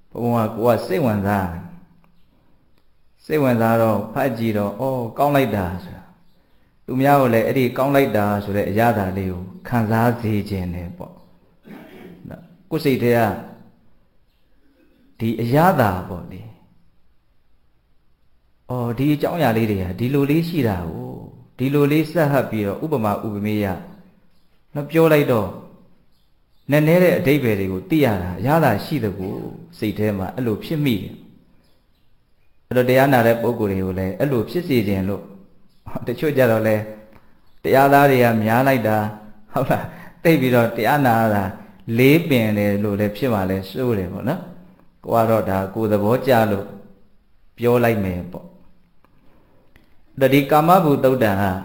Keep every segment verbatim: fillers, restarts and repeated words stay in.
ဘုံကကိုကစိတ်ဝင်စားစိတ်ဝင်စားတော့ဖတ်ကြည့်တော့အော်ကောင်းလိုက်တာဆိုတာသူများကိုလည်းအဲ့ဒီကောင်းလိုက်တာဆိုတဲ့အရာသာလေးကိုခံစားစေခြင်းနဲ့ပေါ့ကိုယ်စိတ်ထဲကဒီအရာသာပေါ့လေအော်ဒီအကြောင်းအရာလေးတွေကဒီလိုလေးရှိတာကိုဒီလိုလေးဆက်ဟပ်ပြီးတော့ဥပမာဥပမေယနော်ပြောလိုက်တော့နည်းနည်းတဲ့အဓိပ္ပာယ်တွေကိုသိရတာအရာသာရှိတဲ့ကိုစိတ်ထဲမှာအဲ့လိုဖြစ်မိတယ်အဲ့တော့တရားနာတဲ့ပုဂ္ဂိုလ်တွေကိုလည်းအဲ့လိုဖြစ်စေခြင်းလို့တချို့ကြတော့လဲတရားသားတွေကများလိုက်တာဟုတ်လားတိတ်ပြီးတော့တရားနာတာလေးပင်တယ်လို့လည်းဖြစ်မှလဲစိုးတယ်ပေါ့နော်ကိုကတော့ဒါကိုယ်သဘောကျလို့ပြောလိုက်မယ်ပေါ့ဒါဒီကာမဘုသုတ်တံဟာ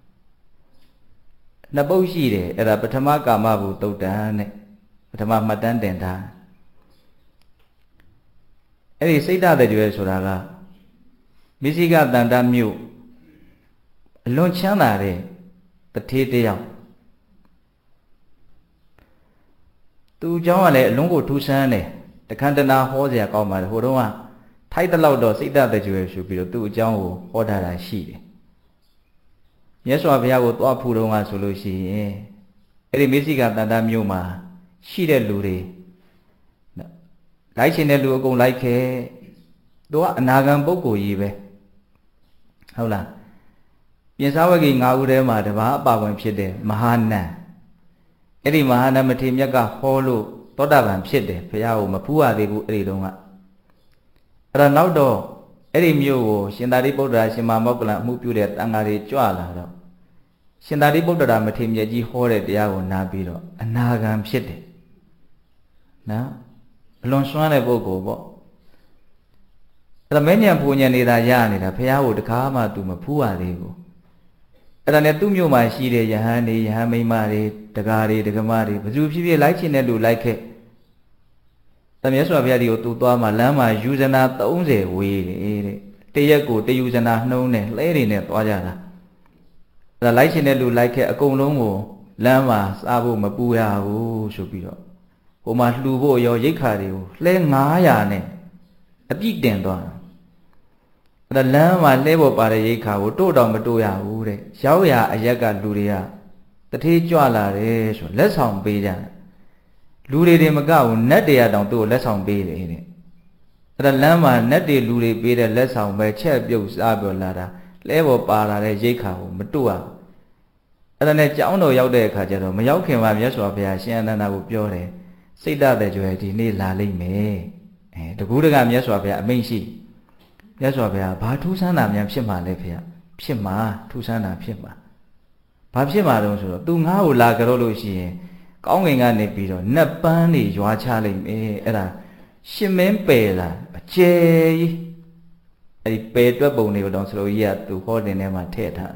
နှစ်ပုဒ်ရှိတယ်အဲ့ဒါပထမကာမဘုသုတ်တံနဲ့ပထမမှတ်တမ်းတင်ထားအဲ့ဒီစိတ်ဓာတ်တွေဆိုတာကမိစိကတန်တမြို့အလွန်ချမ်းသာတဲ့တထေးတယောက်သူเจ้าကလည်းအလုံးကိုထူးဆန်းတယ်တခန္တနာဟောစရာကောင်းပါတယ်ဟိုတုန်းကထိုက်တလောက်တော့စိတ်ဓာတ်တွေဆိုပြီးတော့သူ့အကြောင်းကိုဟောထားတာရှိတယ်မြတ်စွာဘုရားကိုသွားဖူးတော့ကဆိုလို့ရှိရင်အဲ့ဒီမိစိကတန်တမြို့မှာရှိတဲ့လူတွေလိုက်ရှင်တဲ့လူအကုန်လိုက်ခဲ့သူကအနာဂံပုဂ္ဂိုလ်ကြီးပဲဟုတ်လားပြင်စာဝဂီ၅ဦးထဲမှာတပါးအပါဝင်ဖြစ်တဲ့မဟာနန်အဲ့ဒီမဟာနန်မထေရမြတ်ကဟောလို့သောတာပန်ဖြစ်တယ်ဘုရားကိုမဖူးရသေးဘူးအဲ့ဒီတုန်းကအဲ့ဒါနောက်တော့အဲ့ဒီမြို့ကိုရှင်သာရိပုတ္တရာရှင်မမောက္ကလံအမှုပြုတဲ့တန်ဃာတွေကြွလာတော့ရှင်သာရိပုတ္တရာမထေရမြတ်ကြီးဟောတဲ့တရားကိုနားပြီးတော့အနာဂံဖြစ်တယ်နော်အလွန်စွမ်းတဲ့ပုဂ္ဂိုလ်ပေါ့အဲ့ဒါမဉ္ဇဉ်ပူဉ္ဇဉ်နေတာရနေတာဘုရားကိုတခါမှသူမဖူးရသေးဘူးအဲ့ဒါနဲ့သူ့မြို့မှာရှိတဲ့ယဟန်တွေယဟန်မိန်းမတွေတကားတွေဒကမတွေဘယ်သူဖြစ်ဖြစ်လိုက်ချင်တဲ့လူလိုက်ခဲ့တမြတ်စွာဘုရားဒီကိုသူ့သွားမှလမ်းမှာယူဇနာသုံးဆယ်ဝေးတယ်တဲ့တရက်ကိုတယူဇနာနှုံးနဲ့လှဲတွေနဲ့သွားကြတာအဲ့ဒါလိုက်ချင်တဲ့လူလိုက်ခဲ့အကုန်လုံးကိုလမ်းမှာစားဖို့မပူရဘူးဆိုပြီးတော့ဟိုမှာလှူဖို့ရောရိတ်ခါတွေကိုလှဲငါးရာနဲ့အပြည့်တင်သွားတာအဲ့ဒါလမ်းမှာလှဲဖို့ပါတဲ့ရိတ်ခါကိုတို့တော့မတို့ရဘူးတဲ့ရောက်ရအရက်ကလူတွေကတထေးကြွလာတယ်ဆိုလက်ဆောင်ပေးကြတယ်လူတွေတွေမကဘူးနတ်တွေကတောင်သူ့ကိုလက်ဆောင်ပေးတယ်တဲ့အဲ့ဒါလမ်းမှာနတ်တွေလူတွေပေးတဲ့လက်ဆောင်ပဲချက်ပြုတ်စားပြောလာတာလဲပေါ်ပါလာတဲ့ရိတ်ခါကိုမတို့ရအဲ့ဒါနဲ့ကျောင်းတော်ရောက်တဲ့အခါကျတော့မရောက်ခင်မှာမြတ်စွာဘုရားရှင်အနန္ဒာကိုပြောတယ်စိတ်ဓာတ်တွေကြွယ်ဒီနေ့လာလိမ့်မယ်အဲတကူးတကမြတ်စွာဘုရားအမိန့်ရှိမြတ်စွာဘုရားဘာထူးဆန်းတာများဖြစ်မှာလဲဖေရဖြစ်မှာထူးဆန်းတာဖြစ်မှာဘာဖြစ်မှာတုံးဆိုတော့သူငါ့ကိုလာကြတော့လို့ရှိရင်ကောင်းကင်ကနေပြီးတော့နတ်ပန်းတွေရွာချလိုက်မယ်အဲ့ဒါရှင်မင်းပယ်လာအကျယ်ကြီးအဲ့ဒီပယ်တွက်ပုံတွေကိုတော့ဆိုလို့ကြီးကသူဟောတင်ထဲမှာထည့်ထား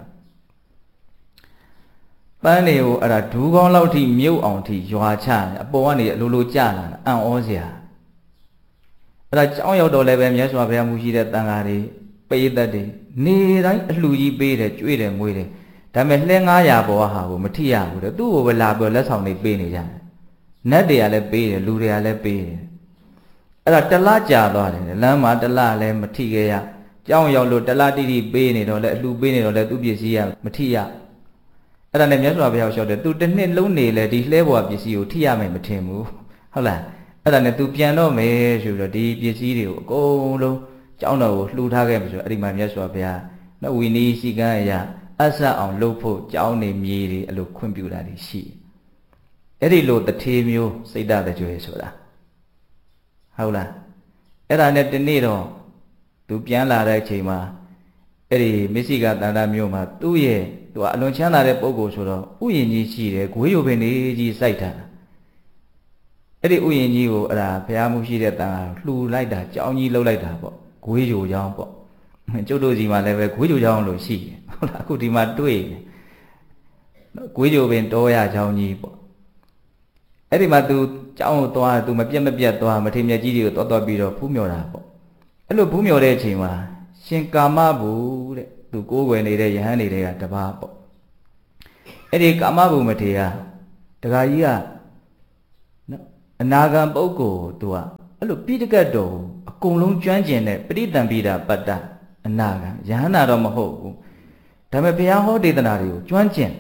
ပန်းတွေကိုအဲ့ဒါဒူးကောင်းလောက်ထိမြုပ်အောင်ထိရွာချအပေါ်ကနေအလိုလိုကျလာတာအံ့ဩစရာအဲ့ဒါကြောင်းရောက်တော့လည်းပဲမြတ်စွာဘုရားမူရှိတဲ့တန်ဃာတွေပေးတတ်တယ်နေတိုင်းအလှကြီးပေးတယ်ကြွေးတယ်မွေးတယ်ဒါပေမဲ့လှဲငါးရာပေါ်ဟာကိုမထိရဘူးတဲ့သူ့ကိုပဲလာပြီးလက်ဆောင်တွေပေးနေကြတယ်နတ်တွေကလည်းပေးတယ်လူတွေကလည်းပေးတယ်အဲ့ဒါတလားကြာသွားတယ်လမ်းမှာတလားလည်းမထိခဲ့ရကြောင်းရောက်လို့တလားတိတိပေးနေတော့လည်းအလှပေးနေတော့လည်းသူ့ပစ္စည်းကမထိရအဲ့ဒါနဲ့မြတ်စွာဘုရားလျှောက်တယ်သူတစ်နှစ်လုံးနေလေဒီလှဲပေါ်ပစ္စည်းကိုထိရမယ်မထင်ဘူးဟုတ်လားအဲ့ဒါနဲ့သူပြန်တော့မယ်ဆိုပြီးတော့ဒီပစ္စည်းတွေကိုအကုန်လုံးကျောင်းတော်ကိုလှူထားခဲ့ပြီဆိုအဲ့ဒီမှာမြတ်စွာဘုရားနော်ဝီနီးစီကံအရာအဆက်အောင်လှုပ်ဖို့ကျောင်းနေမြေတွေအဲ့လိုခွင့်ပြုတာတွေရှိအဲ့ဒီလိုတထေးမျိုးစိတ်ဓာတ်ကြွယ်ဆိုတာဟုတ်လားအဲ့ဒါနဲ့ဒီနေ့တော့သူပြန်လာတဲ့အချိန်မှာအဲ့ဒီမစ္စိကတန္တမျိုးမှာသူ့ရဲ့သူကအလွန်ချမ်းသာတဲ့ပုဂ္ဂိုလ်ဆိုတော့ဥယျာဉ်ကြီးရှိတယ်ဂွေးရုပ်ပင်လေးကြီးစိုက်ထားအဲ့ဒီဥယျာဉ်ကြီးကိုအဲ့ဒါဘုရားမှုရှိတဲ့တန်ခါလှူလိုက်တာကြောင်းကြီးလှုပ်လိုက်တာပေါ့ဂွေးရုပ်ကြောင်းပေါ့ကျုပ်တို့စီမှာလည်းပဲဂွေးရုပ်ကြောင်းလို့ရှိတယ်ဟုတ်လားအခုဒီမှာတွေ့ဂွေးရုပ်ပင်တောရကြောင်းကြီးပေါ့အဲ့ဒီမှာ तू ကြောင်းကိုသွား तू မပြတ်မပြတ်သွားမထေမြတ်ကြီးတွေကိုတော်တော်ပြီးတော့ဖူးမြော်တာပေါ့အဲ့လိုဖူးမြော်တဲ့အချိန်မှာရှင်ကာမဘုတဲ့ तू ကိုးကွယ်နေတဲ့ယဟန်တွေကတပါးပေါ့အဲ့ဒီကာမဘုမထေရတခါကြီးကနော်အနာဂံပုဂ္ဂိုလ် तू ကအဲ့လိုပိဋကတ်တော်အကုန်လုံးကျွမ်းကျင်တဲ့ပဋိသင်္ပိတာပတ္တအနာဂံယဟန္တာတော့မဟုတ်ဘူးဒါပေမဲ့ဘုရားဟောဒေသနာတွေကိုကျွမ်းကျင်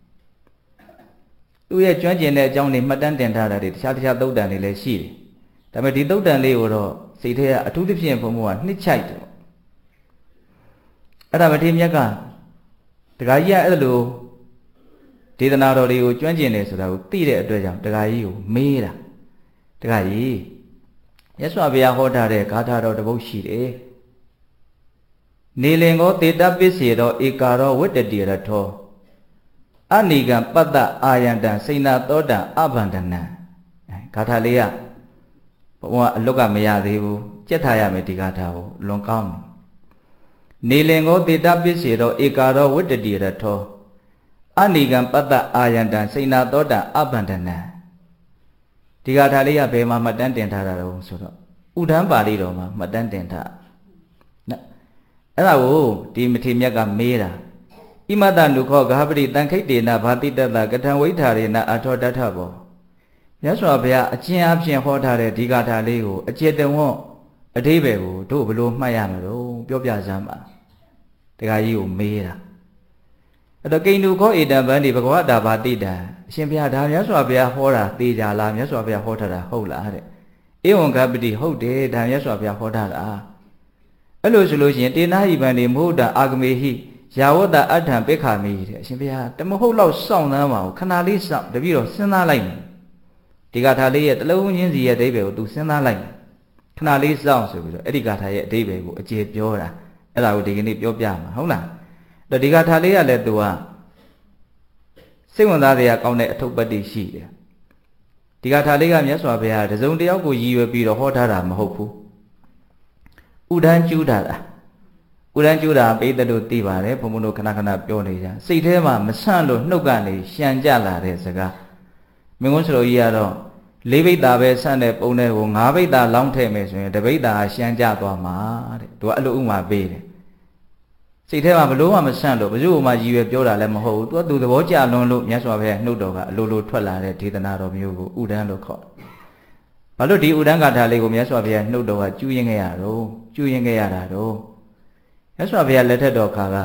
သူရဲ့ကျွမ်းကျင်တဲ့အကြောင်းတွေမှတ်တမ်းတင်ထားတာတွေတခြားတခြားသုတ်တန်တွေလည်းရှိတယ်ဒါပေမဲ့ဒီသုတ်တန်လေးကိုတော့စိတ်ထဲကအထူးသဖြင့်ဘုံဘုံကနှစ်ချိုက်တယ်အဲ့ဒါမထေရမြတ်ကတခါကြီးကအဲ့လိုဒေသနာတော်တွေကိုကျွမ်းကျင်တယ်ဆိုတာကိုသိတဲ့အတွက်ကြောင့်တခါကြီးကိုမေးတာတခါကြီးမြတ်စွာဘုရားဟောထားတဲ့ဂါထာတော်တစ်ပုဒ်ရှိတယ်နေလင်ကိုတေတပစ္စေတော်ဧကာရောဝတ္တတိရထောအနိကံပတ္တအာယန္တံစိဏသောတံအဘန္ဒနံဂါထာလေးကဘုရားအလွတ်ကမရသေးဘူးကြက်ထားရမယ်ဒီဂါထာကိုလွန်ကောင်းနေလင်ကိုတေတပစ္စေတော်ဧကာရောဝတ္တတိရထောအနိကံပတ္တအာယန္တံစိဏသောတံအဘန္ဒနံဒီဂါထာလေးကဘယ်မှာမှတ်တမ်းတင်ထားတာတော့ဆိုတော့ဥဒ္ဒန်းပါဠိတော်မှာမှတ်တမ်းတင်ထားနော်အဲ့ဒါကိုဒီမထေရမြတ်ကမေးတာဣမတနုခောဂဟပတိတန်ခိတ်တေနဘာတိတတကထံဝိထာရေနအထောတထဘောမြတ်စွာဘုရားအကျဉ်းအဖြစ်ဟောထားတဲ့ဒီဂါထာလေးကိုအကျေတဝံ့အဓိပ္ပာယ်ကိုတို့ဘယ်လိုမှတ်ရမလို့ပြောပြစမ်းပါတခါကြီးကိုမေးတာအဲ့တော့ကိန္နုခောဧတံဗန္တိဘဂဝတာဘာတိတံအရှင်ဘုရားဒါမြတ်စွာဘုရားဟောတာသေချာလားမြတ်စွာဘုရားဟောထားတာဟုတ်လားတဲ့ဧဝံဂပတိဟုတ်တယ်ဒါမြတ်စွာဘုရားဟောထားတာအဲ့လိုဆိုလို့ရှိရင်တေနာဟိဗန္တိမဟုတ်တာအာဂမေဟိယာဝတ္တအဋ္ဌံပိက္ခာမိတဲ့အရှင်ဘုရားတမဟုတ်လောက်စောင့်သမ်းပါဦးခဏလေးစောင့်တပည့်တော်စဉ်းစားလိုက်မယ်ဒီဂါထာလေးရဲ့တလုံးချင်းစီရဲ့အဓိပ္ပာယ်ကိုသူစဉ်းစားလိုက်မယ်ခဏလေးစောင့်ဆိုပြီးတော့အဲ့ဒီဂါထာရဲ့အဓိပ္ပာယ်ကိုအကျေပြောတာအဲ့ဒါကိုဒီကနေ့ပြောပြမှာဟုတ်လားအဲ့ဒီဂါထာလေးကလည်းသူကစိတ်ဝင်စားစရာကောင်းတဲ့အထုပ်ပတ်တိရှိတယ်ဒီဂါထာလေးကမြတ်စွာဘုရားတစုံတစ်ယောက်ကိုရည်ရွယ်ပြီးတော့ဟောထားတာမဟုတ်ဘူးဥဒန်းကျူးတာလားဥဒန်းကျူးတာပိဋကတို့သိပါတယ်ဘုံဘုံတို့ခဏခဏပြောနေကြစိတ်ထဲမှာမဆန့်လို့နှုတ်ကနေရှံကြလာတဲ့စကားမင်းကုန်းစတော်ကြီးကတော့လေးဘိတ်တာပဲဆန့်တဲ့ပုံတွေကိုငါးဘိတ်တာလောင်းထည့်မယ်ဆိုရင်တဘိတ်တာရှံကြသွားမှာတဲ့သူကအဲ့လိုဥမာပေးတယ်စိတ်ထဲမှာဘလို့မှမဆန့်လို့ဘယ်သူမှရည်ရွယ်ပြောတာလည်းမဟုတ်ဘူးသူကသူသဘောကျလွန်းလို့မြတ်စွာဘုရားနှုတ်တော်ကအလိုလိုထွက်လာတဲ့ဒေသနာတော်မျိုးကိုဥဒန်းလို့ခေါ်ဘာလို့ဒီဥဒန်းဂါထာလေးကိုမြတ်စွာဘုရားနှုတ်တော်ကကျူးရင်ခဲ့ရတော့ကျူးရင်ခဲ့ရတာတော့မြတ်စွာဘုရားလက်ထက်တော်ခါက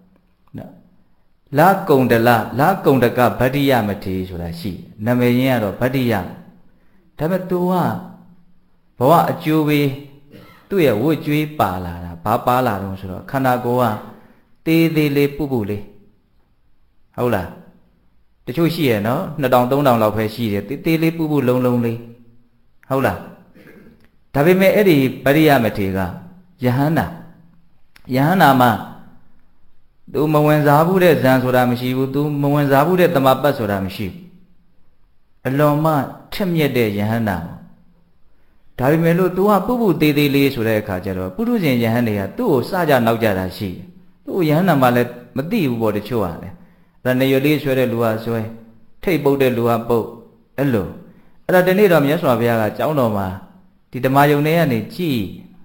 လာကုံတလလာကုံတကဗတ္တိယမထေဆိုတာရှိနာမည်ရင်းကတော့ဗတ္တိယဒါပေမဲ့သူကဘဝအကျိုးပေးသူ့ရဲ့ဝတ်ကြွေးပါလာတာဘာပါလာတော့ဆိုတော့ခန္ဓာကိုယ်ကတေးသေးလေးပုပုလေးဟုတ်လားတချို့ရှိရဲ့နော်နှစ်တောင်သုံးတောင်လောက်ပဲရှိတယ်တေးသေးလေးပုပုလုံးလုံးလေးဟုတ်လားဒါပေမဲ့အဲ့ဒီဗတ္တိယမထေကယဟန္တာယဟန္တာမှာသူမဝင်စားဘူးတဲ့ဇံဆိုတာမရှိဘူးသူမဝင်စားဘူးတဲ့တမပတ်ဆိုတာမရှိဘူးအလွန်မှထက်မြက်တဲ့ယဟန္တာဒါပေမဲ့လို့ तू ကပုပုသေးသေးလေးဆိုတဲ့အခါကျတော့ပုထုဇဉ်ယဟန်တွေကသူ့ကိုစကြနောက်ကြတာရှိတယ်သူ့ယဟန်နာမှလည်းမသိဘူးပေါ့တချို့ဟာလေအဲ့ဒါနေရလေးဆွဲတဲ့လူကဆွဲထိတ်ပုတ်တဲ့လူကပုတ်အဲ့လိုအဲ့ဒါဒီနေ့တော့မြတ်စွာဘုရားကကျောင်းတော်မှာဒီဓမ္မယုံထဲကနေကြည်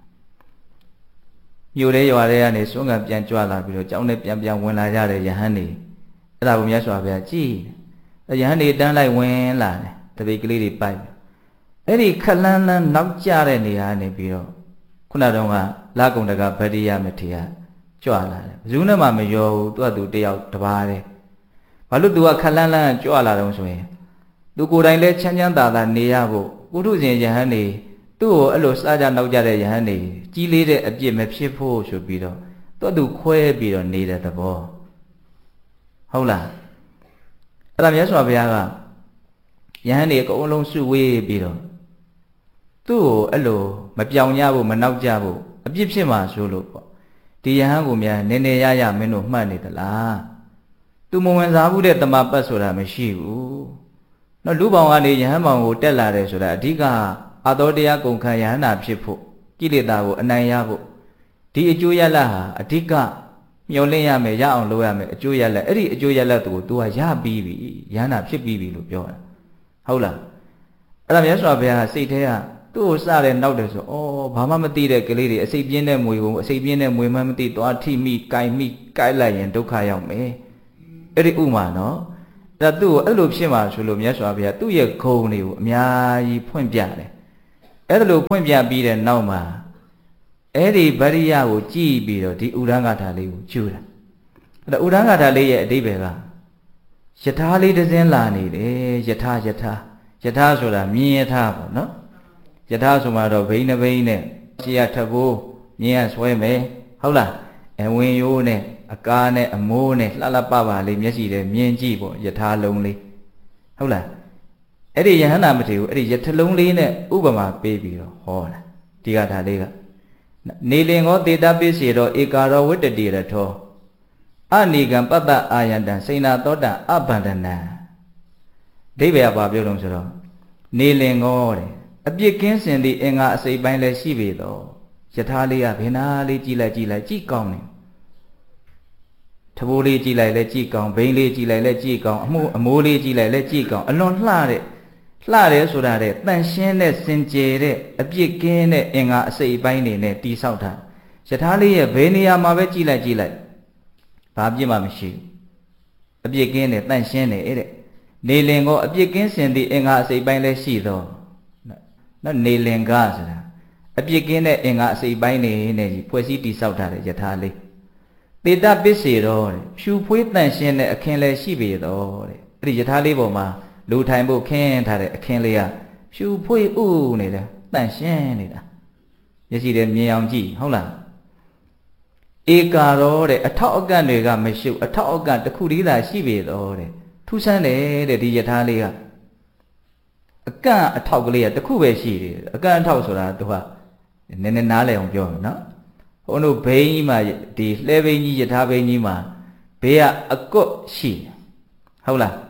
မြို့လေးရွာလေးကနေစွန့်ကံပြန်ကြွလာပြီးတော့ကျောင်းထဲပြန်ပြန်ဝင်လာကြတဲ့ယဟန်တွေအဲ့ဒါကိုမြတ်စွာဘုရားကြည်ယဟန်တွေတန်းလိုက်ဝင်လာတယ်တပိတ်ကလေးတွေပိုက်အဲ့ဒီခလန်းလန်းနောက်ကျတဲ့နေရာနေပြီးတော့ခုနတုန်းကလာကုံတကဗတ္တိယမထေရကြွလာတယ်ဘယ်သူနဲ့မှမရောဘူးသူကသူတယောက်တပါးတယ်ဘာလို့သူကခလန်းလန်းကြွလာတော့ဆိုရင်သူကိုယ်တိုင်လည်းချမ်းချမ်းသာသာနေရဖို့ပုထုဇဉ်ယဟန်နေသူ့ကိုအဲ့လိုစားကြနောက်ကြတဲ့ယဟန်နေကြီးလေးတဲ့အပြစ်မဖြစ်ဖို့ဆိုပြီးတော့သူကသူခွဲပြီးတော့နေတဲ့သဘောဟုတ်လားအဲ့ဒါမြတ်စွာဘုရားကယဟန်နေအကုန်လုံးစုဝေးပြီးတော့သူ့ကိုအဲ့လိုမပြောင်ကြဖို့မနောက်ကြဖို့အပြစ်ဖြစ်မှာဆိုလို့ပေါ့ဒီယဟန်ကိုများနည်းနည်းရရမင်းတို့မှတ်နေသလားသူမဝင်စားဘူးတဲ့တမပတ်ဆိုတာမရှိဘူးနော်လူပေါင်းကနေယဟန်ပေါင်းကိုတက်လာတယ်ဆိုတာအဓိကအာသောတရားကုန်ခံယဟန္တာဖြစ်ဖို့ကိလေသာကိုအနိုင်ရဖို့ဒီအကျိုးရလတ်ဟာအဓိကမျှော်လင့်ရမယ်ရအောင်လုပ်ရမယ်အကျိုးရလတ်အဲ့ဒီအကျိုးရလတ်ကို तू ကရပြီးပြီယဟန္တာဖြစ်ပြီးပြီလို့ပြောတာဟုတ်လားအဲ့ဒါမြတ်စွာဘုရားစိတ်ထဲကသူ့ကိုစတယ်နောက်တယ်ဆိုဩဘာမှမသိတဲ့ကလေးတွေအစိတ်ပြင်းတဲ့မွေကိုအစိတ်ပြင်းတဲ့မွေမှမသိသွားထိမိ၊ကိုင်မိ၊ကိုက်လိုက်ရင်ဒုက္ခရောက်မယ်အဲ့ဒီဥမာနော်အဲ့ဒါသူ့ကိုအဲ့လိုဖြစ်မှာဆိုလို့မြတ်စွာဘုရားသူ့ရဲ့ဂုဏ်တွေကိုအများကြီးဖွင့်ပြတယ်အဲ့ဒါလို့ဖွင့်ပြပြီးတဲ့နောက်မှာအဲ့ဒီဗရိယကိုကြည့်ပြီးတော့ဒီဥဒ္ဒဂါထာလေးကိုကျူတာအဲ့ဒါဥဒ္ဒဂါထာလေးရဲ့အဓိပ္ပာယ်ကယထာလေးတစ်စင်းလာနေတယ်ယထာယထာယထာဆိုတာမြင်ယထာပေါ့နော်ယထာဆိုမှတော့ဘိန်းနှဘိန်းနဲ့ရှေ့ရထဘိုးမြင်ရဆွဲမယ်ဟုတ်လားအဝင်ရိုးနဲ့အကားနဲ့အမိုးနဲ့လှလှပပလေးမျက်စိနဲ့မြင်ကြည့်ပေါ့ယထာလုံးလေးဟုတ်လားအဲ့ဒီယဟန္တာမထေရအဲ့ဒီယထလုံးလေးနဲ့ဥပမာပေးပြီးတော့ဟောတာဒီကဒါလေးကနေလင်ကောတေတပစ္စေရောဧကာရောဝတ္တတိရထောအနေကံပတ္တအာယန္တံစိဏသောတံအဘန္ဒနံဒိဗေကဘာပြောလို့ဆိုတော့နေလင်ကောတဲ့အပြစ်ကင်းစင်သည့်အင်္ဂါအစိပ်ပိုင်းလည်းရှိပေတော့ယထာလေးကဘယ်နာလေးကြည်လိုက်ကြည်လိုက်ကြည်ကောင်းတယ်ထဘိုးလေးကြည်လိုက်လဲကြည်ကောင်းဘိန်းလေးကြည်လိုက်လဲကြည်ကောင်းအမှုအမိုးလေးကြည်လိုက်လဲကြည်ကောင်းအလွန်လှတဲ့လှတယ်ဆိုတာတဲ့တန်ရှင်းတဲ့စင်ကြယ်တဲ့အပြစ်ကင်းတဲ့အင်္ဂါအစိပ်ပိုင်းတွေနဲ့တိဆောက်တာယထာလေးရဲ့ဘယ်နေရာမှာပဲကြည်လိုက်ကြည်လိုက်ဘာပြစ်မှမရှိဘူးအပြစ်ကင်းတဲ့တန်ရှင်းတဲ့အဲ့တဲ့နေလင်ကောအပြစ်ကင်းစင်သည့်အင်္ဂါအစိပ်ပိုင်းလည်းရှိတော့နော်နေလင်ကဆိုတာအပြစ်ကင်းတဲ့အင်္ဂါအစိပ်ပိုင်းနေနဲ့ကြီးဖွဲ့စည်းတိဆောက်ထားတဲ့ယထာလေးတေတပစ္စေတော့တဲ့ဖြူဖွေးတန့်ရှင်းတဲ့အခင်းလည်းရှိပေတော့တဲ့အဲ့ဒီယထာလေးပေါ်မှာလူထိုင်ဖို့ခင်းထားတဲ့အခင်းလေးကဖြူဖွေးဥနေတယ်တန့်ရှင်းနေတာမျက်စိနဲ့မြင်အောင်ကြည့်ဟုတ်လားဧကာရောတဲ့အထောက်အကန့်တွေကမရှုပ်အထောက်အကန့်တစ်ခုတည်းသာရှိပေတော့တဲ့ထူးဆန်းတယ်တဲ့ဒီယထာလေးကအကန့်အထောက်ကလေးကတစ်ခုပဲရှိတယ်အကန့်အထောက်ဆိုတာသူကနည်းနည်းနားလည်အောင်ပြောမယ်နော်ဟိုတို့ဘိန်းကြီးမှာဒီလှဲဘိန်းကြီးယထာဘိန်းကြီးမှာဘေးကအကွတ်ရှိတယ်ဟုတ်လား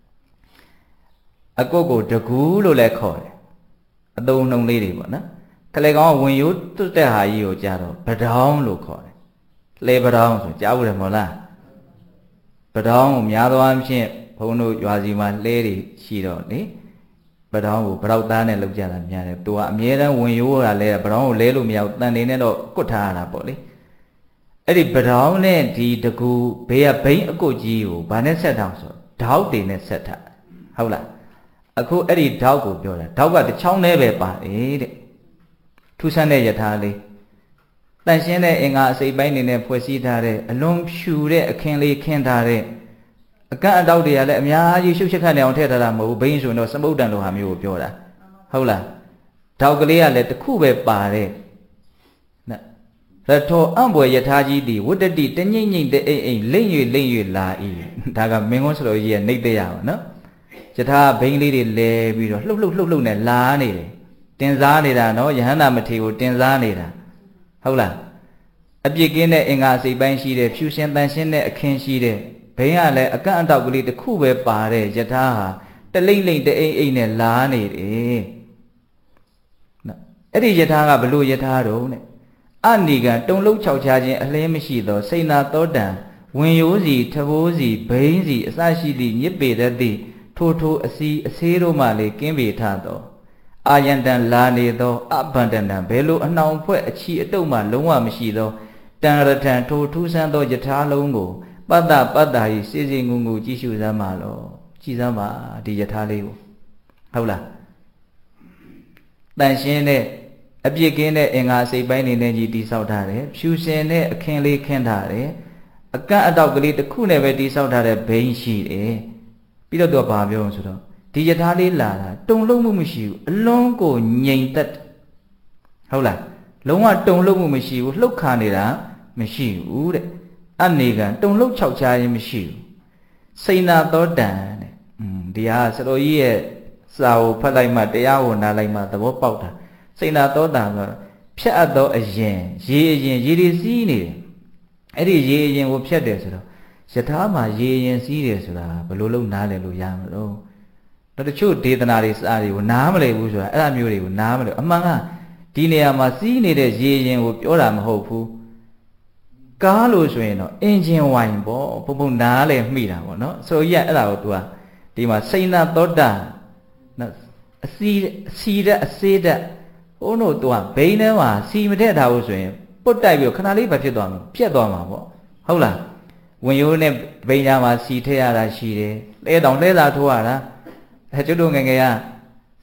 အကွတ်ကိုတကူလို့လည်းခေါ်တယ်အသုံးနှုံလေးတွေပေါ့နော်ခလေကောင်ဝင်ရိုးတွတ်တဲ့ဟာကြီးကိုကြားတော့ပဒေါင်းလို့ခေါ်တယ်လှဲပဒေါင်းဆိုကြားဘူးတယ်မဟုတ်လားပဒေါင်းကိုများသောအားဖြင့်ဘုန်းတို့ရွာစီမှာလှဲတွေရှိတော့လေပဒေါင်းကိုဗရောက်သားနဲ့လောက်ကြတာများတယ်သူကအမြဲတမ်းဝင်ရိုးတာလဲပဒေါင်းကိုလဲလို့မရဘူးတန်နေနဲ့တော့ကွတ်ထားရတာပေါ့လေအဲ့ဒီပဒေါင်းနဲ့ဒီတကူဘေးကဘိန်းအကုတ်ကြီးကိုဗာနဲ့ဆက်ထားဆိုဓောက်တွေနဲ့ဆက်ထားဟုတ်လားအခုအဲ့ဒီဓောက်ကိုပြောတာဓောက်ကတစ်ချောင်းနဲ့ပဲပါတယ်တဲ့ထူးဆန်းတဲ့ယထာလေးတန်ရှင်းတဲ့အင်္ဂါအစိပ်ပိုင်းနေနဲ့ဖွဲ့စည်းထားတဲ့အလွန်ဖြူတဲ့အခင်းလေးခင်းထားတဲ့အကန့်အတောက်တွေကလည်းအများကြီးရှုပ်ချက်ခတ်နေအောင်ထည့်ထားတာမဟုတ်ဘူးဘိန်းဆိုရင်တော့စမုတ်တန်လိုဟာမျိုးကိုပြောတာဟုတ်လားဓောက်ကလေးကလည်းတစ်ခုပဲပါတဲ့ရထောအံ့ဘွယ်ယထာကြီးသည်ဝတ္တတိတငိမ့်ငိမ့်တဲ့အိမ်အိမ်လိမ့်၍လိမ့်၍လာ၏ဒါကမင်းကုန်းစလိုကြီးရဲ့နှိမ့်တဲ့ရပါနော်ယထာဘိန်းလေးတွေလဲပြီးတော့လှုပ်လှုပ်လှုပ်လှုပ်နဲ့လာနေတယ်တင်စားနေတာနော်ယဟန္တာမထေရကိုတင်စားနေတာဟုတ်လားအပြစ်ကင်းတဲ့အင်္ဂါစိတ်ပိုင်းရှိတဲ့ဖြူရှင်တန်ရှင်းတဲ့အခင်းရှိတဲ့ဘိန်းကလည်းအကန့်အတောက်ကလေးတစ်ခုပဲပါတဲ့ယထာဟာတလိမ့်လိမ့်တအိမ်အိမ်နဲ့လာနေတယ်နော်အဲ့ဒီယထာကဘလို့ယထာတော့နဲ့အနေကတုံလုံးခြောက်ချခြင်းအလင်းမရှိသောစိဏသောတံဝင်ရိုးစီထဘိုးစီဘိန်းစီအစရှိသည့်ညစ်ပေတတ်သည့်ထိုထိုအစီအဆေးတို့မှလေကင်းပေထသောအာယန္တံလာနေသောအဘန္တနံဘယ်လိုအနှောင်ဖွဲ့အချီအတုပ်မှလုံးဝမရှိသောတန်ရထံထိုထူးဆန်းသောယထာလုံးကိုပတ္တပတ္တာဤစေစေငုံငုံကြည့်ရှုစမ်းပါလောကြည့်စမ်းပါဒီယထာလေးကိုဟုတ်လားတန်ရှင်းတဲ့အပြစ်ကင်းတဲ့အင်္ဂါစိတ်ပိုင်းနေနဲ့ကြီးတိဆောက်ထားတယ်ဖြူစင်တဲ့အခင်းလေးခင်းထားတယ်အကန့်အတောက်ကလေးတစ်ခုနဲ့ပဲတိဆောက်ထားတဲ့ဘိန်းရှိတယ်ပြီးတော့သူကဘာပြောဆိုတော့ဒီယထာလေးလာတာတုံလုံးမှုမရှိဘူးအလွန်ကိုငြိမ်သက်ဟုတ်လားလုံးဝတုံလုံးမှုမရှိဘူးလှုပ်ခါနေတာမရှိဘူးတဲ့အနေကတုံလုံးခြောက်ချခြင်းမရှိဘူးစိဏသောတံတဲ့อืมဒီဟာစတော်ကြီးရဲ့စာကိုဖတ်လိုက်မှတရားကိုနားလိုက်မှသဘောပေါက်တာစိဏသောတံဆိုဖြတ်အပ်သောအရင်ရေအရင်ရေတွေစီးနေတယ်အဲ့ဒီရေအရင်ကိုဖြတ်တယ်ဆိုတော့ယထာမှာရေအရင်စီးတယ်ဆိုတာဘယ်လိုလုပ်နားလည်လို့ရမလို့တော့တချို့ဒေသနာတွေစာတွေကိုနားမလည်ဘူးဆိုတာအဲ့အမျိုးတွေကိုနားမလည်အမှန်ကဒီနေရာမှာစီးနေတဲ့ရေရင်ကိုပြောတာမဟုတ်ဘူးကားလို့ဆိုရင်တော့အင်ဂျင်ဝိုင်ပေါ့ဘုံဘုံနားလည်မိတာပေါ့နော်ဆိုရက်အဲ့ဒါကို तू ကဒီမှာစိဏသောတာနော်အစီအစီတဲ့အစေးတဲ့ဟိုးတို့ तू ကဘိန်းထဲမှာစီမထည့်ထားဘူးဆိုရင်ပုတ်တိုက်ပြီးခဏလေးပဲဖြစ်သွားမှာပြက်သွားမှာပေါ့ဟုတ်လားဝင်ရိုးနဲ့ဘိန်းကြားမှာစီထည့်ရတာရှိတယ်လဲတောင်လဲသာထိုးရတာအဲကျွတ်တို့ငယ်ငယ်က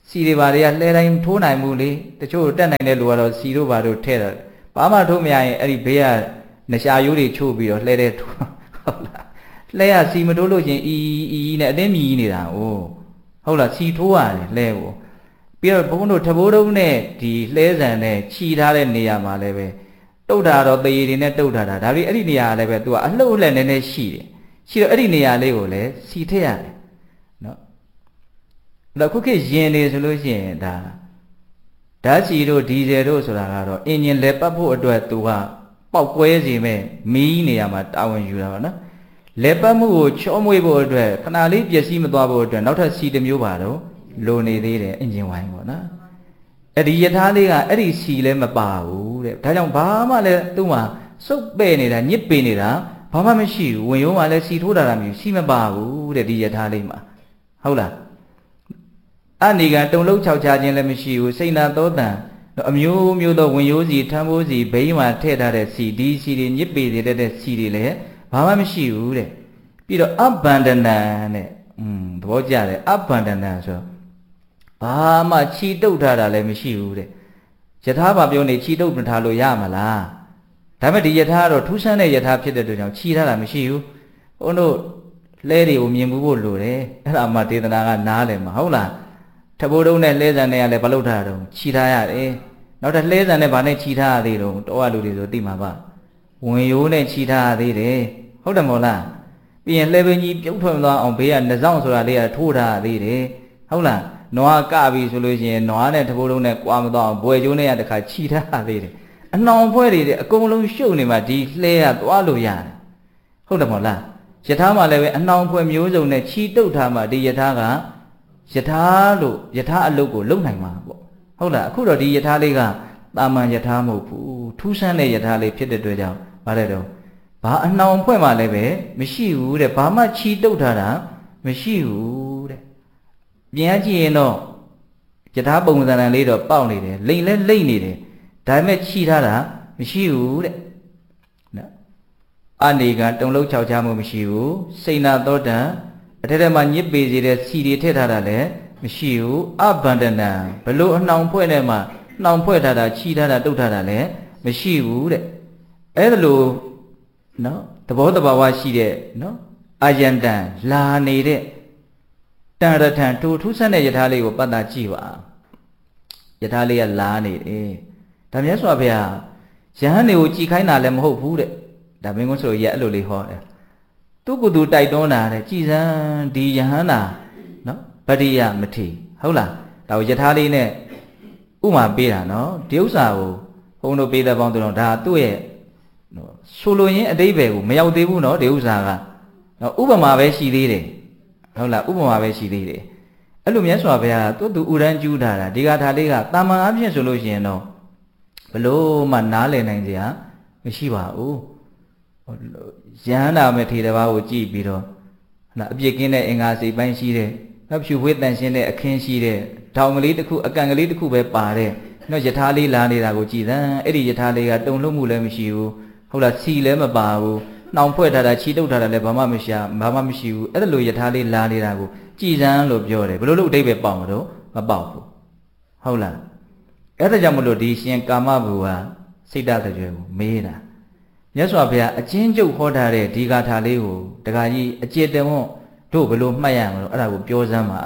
စီတွေဘာတွေကလှဲတိုင်းထိုးနိုင်မှုလေတချို့တက်နိုင်တဲ့လူကတော့စီတို့ဘာတို့ထဲတယ်ဘာမှထိုးမရရင်အဲ့ဒီဘေးကနရှာရိုးတွေချိုးပြီးတော့လှဲတဲ့ထိုးဟုတ်လားလှဲရစီမထိုးလို့ချင်းအီအီနဲ့အတင်းမြည်နေတာ哦ဟုတ်လားစီထိုးရတယ်လှဲကိုပြီးတော့ဘုန်းတို့ထဘိုးတုံးနဲ့ဒီလှဲဆန်နဲ့ခြီထားတဲ့နေရာမှာလည်းပဲတုတ်တာတော့သေရည်တွေနဲ့တုတ်တာဒါဒါပြီးအဲ့ဒီနေရာလည်းပဲသူကအလှုပ်လှဲနေနေရှိတယ်ရှိတော့အဲ့ဒီနေရာလေးကိုလည်းစီထည့်ရတယ်နော်တော့ခုခေတ်ရင်နေဆိုလို့ရှိရင်ဒါဓာတ်စီတို့ဒီဇယ်တို့ဆိုတာကတော့အင်ဂျင်လဲပတ်ဖို့အတွက်သူကပေါက်ကွဲစီမဲ့မီးနေရာမှာတာဝန်ယူတာပါနော်လဲပတ်မှုကိုချောမွေ့ဖို့အတွက်ခဏလေးပျက်စီးမသွားဖို့အတွက်နောက်ထပ်စီတစ်မျိုးပါတော့လိုနေသေးတယ်အင်ဂျင်ဝိုင်းပေါ့နော်အဲ့ဒီယထာလေးကအဲ့ဒီစီလည်းမပါဘူးတဲ့ဒါကြောင့်ဘာမှလည်းသူ့မှာစုပ်ပဲ့နေတာညစ်ပေနေတာဘာမှမရှိဘူးဝင်ရုံးမှလည်းစီထိုးတာတာမျိုးစီမပါဘူးတဲ့ဒီယထာလေးမှာဟုတ်လားအနေကတုံလုံးခြောက်ချခြင်းလည်းမရှိဘူးစိတ်နာသောတန်အမျိုးမျိုးသောဝင်ရိုးစီထမ်းဖိုးစီဘိန်းမှာထည့်ထားတဲ့စီဒီစီတွေညစ်ပေတဲ့စီတွေလည်းဘာမှမရှိဘူးတဲ့ပြီးတော့အဘန္ဒနံတဲ့อืมသဘောကျတယ်အဘန္ဒနံဆိုဘာမှခြိတုပ်ထားတာလည်းမရှိဘူးတဲ့ယထာဘာပြောနေခြိတုပ်ထားလို့ရမလားဒါပေမဲ့ဒီယထာကတော့ထူးဆန်းတဲ့ယထာဖြစ်တဲ့အတွက်ကြောင့်ခြိထားတာမရှိဘူးဘုန်းတို့လဲတွေကိုမြင်မှုဖို့လိုတယ်အဲ့ဒါမှဒေသနာကနားလည်မှာဟုတ်လားထဘိုးတုံးနဲ့လှဲဆန်နဲ့ကလည်းမလုပ်ထားတော့ခြိထားရတယ်နောက်ထပ်လှဲဆန်နဲ့ဗာနဲ့ခြိထားရသေးတော့တော့လူတွေဆိုသိမှာပါဝင်ရိုးနဲ့ခြိထားရသေးတယ်ဟုတ်တယ်မို့လားပြီးရင်လှဲပင်ကြီးပြုတ်ထွက်သွားအောင်ဘေးကနှစောင်းဆိုတာလေးကထိုးထားရသေးတယ်ဟုတ်လားနွားကပြီဆိုလို့ရှိရင်နွားနဲ့ထဘိုးတုံးနဲ့ကွာမသွားအောင်ဘွယ်ကျိုးနဲ့ရတခါခြိထားရသေးတယ်အနှောင်ဖွဲတွေအကုန်လုံးရှုပ်နေမှဒီလှဲကသွားလို့ရတယ်ဟုတ်တယ်မို့လားယထာမှလည်းပဲအနှောင်ဖွဲမျိုးစုံနဲ့ခြိတုပ်ထားမှဒီယထာကယထာလို့ယထာအလုတ်ကိုလုံနိုင်မှာပေါ့ဟုတ်လားအခုတော့ဒီယထာလေးကတာမန်ယထာမဟုတ်ဘူးထူးဆန်းတဲ့ယထာလေးဖြစ်တဲ့အတွက်ကြောင့်ဗါတဲ့တော့ဘာအနှောင်ဖွဲ့မှလည်းပဲမရှိဘူးတဲ့ဘာမှခြိတုပ်ထားတာမရှိဘူးတဲ့ပြန်ကြည့်ရင်တော့ယထာပုံစံလေးတော့ပေါက်နေတယ်လိမ့်လဲလိမ့်နေတယ်ဒါပေမဲ့ခြိထားတာမရှိဘူးတဲ့နော်အနေကတုံလုံးခြောက်ချမှုမရှိဘူးစိတ်နာသောတံအထက်ထက်မှာညစ်ပေစေတဲ့စီတွေထည့်ထားတာလည်းမရှိဘူးအဘန္ဒနာဘလို့အနှောင်ဖွဲ့နဲ့မှနှောင်ဖွဲ့ထားတာခြိထားတာတုတ်ထားတာလည်းမရှိဘူးတဲ့အဲ့ဒါလို့နော်သဘောတဘာဝရှိတဲ့နော်အာယန္တံလာနေတဲ့တန်ရထံထိုထူးဆန်းတဲ့ယထာလေးကိုပတ်တာကြည့်ပါယထာလေးကလာနေတယ်ဒါမြတ်စွာဘုရားယဟန်တွေကိုကြည်ခိုင်းတာလည်းမဟုတ်ဘူးတဲ့ဒါမင်းကုန်းဆိုရအဲ့လိုလေးဟောတယ်သူကသူတိုက်တွန်းတာတဲ့ကြည်စမ်းဒီယဟန္တာနော်ဗတ္တိယမထေဟုတ်လားဒါကိုယထာလေးနဲ့ဥမာပေးတာနော်ဒီဥစ္စာကိုဘုန်းတို့ပေးတဲ့ပေါင်းတို့ဒါသူ့ရဲ့ဆိုလိုရင်းအတိပ္ပယ်ကိုမရောက်သေးဘူးနော်ဒီဥစ္စာကနော်ဥပမာပဲရှိသေးတယ်ဟုတ်လားဥပမာပဲရှိသေးတယ်အဲ့လိုမြတ်စွာဘုရားသူ့သူဥရန်ကျူးထားတာဒီကထာလေးကတာမန်အဖြစ်ဆိုလို့ရှိရင်တော့ဘလို့မှနားလည်နိုင်စရာမရှိပါဘူးယဟန္တာမထေရတပါးကိုကြည့်ပြီးတော့ဟလာအပြစ်ကင်းတဲ့အင်္ဂါစိတ်ပိုင်းရှိတဲ့နောက်ဖြူဝေးတန်ရှင်းတဲ့အခင်းရှိတဲ့ထောင်ကလေးတစ်ခုအကန့်ကလေးတစ်ခုပဲပါတဲ့နော်ယထာလေးလာနေတာကိုကြည်သံအဲ့ဒီယထာလေးကတုံ့လုံမှုလည်းမရှိဘူးဟုတ်လားစီလည်းမပါဘူးနှောင်ဖွဲ့ထားတာခြိတုပ်ထားတာလည်းဘာမှမရှိဘာမှမရှိဘူးအဲ့ဒါလိုယထာလေးလာနေတာကိုကြည်သံလို့ပြောတယ်ဘယ်လိုလုပ်အဓိပ္ပာယ်ပေါက်မလို့မပေါက်ဘူးဟုတ်လားအဲ့ဒါကြောင့်မလို့ဒီရှင်ကာမဘူဟာစိတ်ဓာတ်တွေကိုမေးတာမြတ်စွာဘုရားအချင်းကျုပ်ဟောထားတဲ့ဒီဂါထာလေးကိုတခါကြီးအကျေတဝွန်းတို့ဘယ်လိုမှတ်ရမလို့အဲ့ဒါကိုပြောစမ်းပါ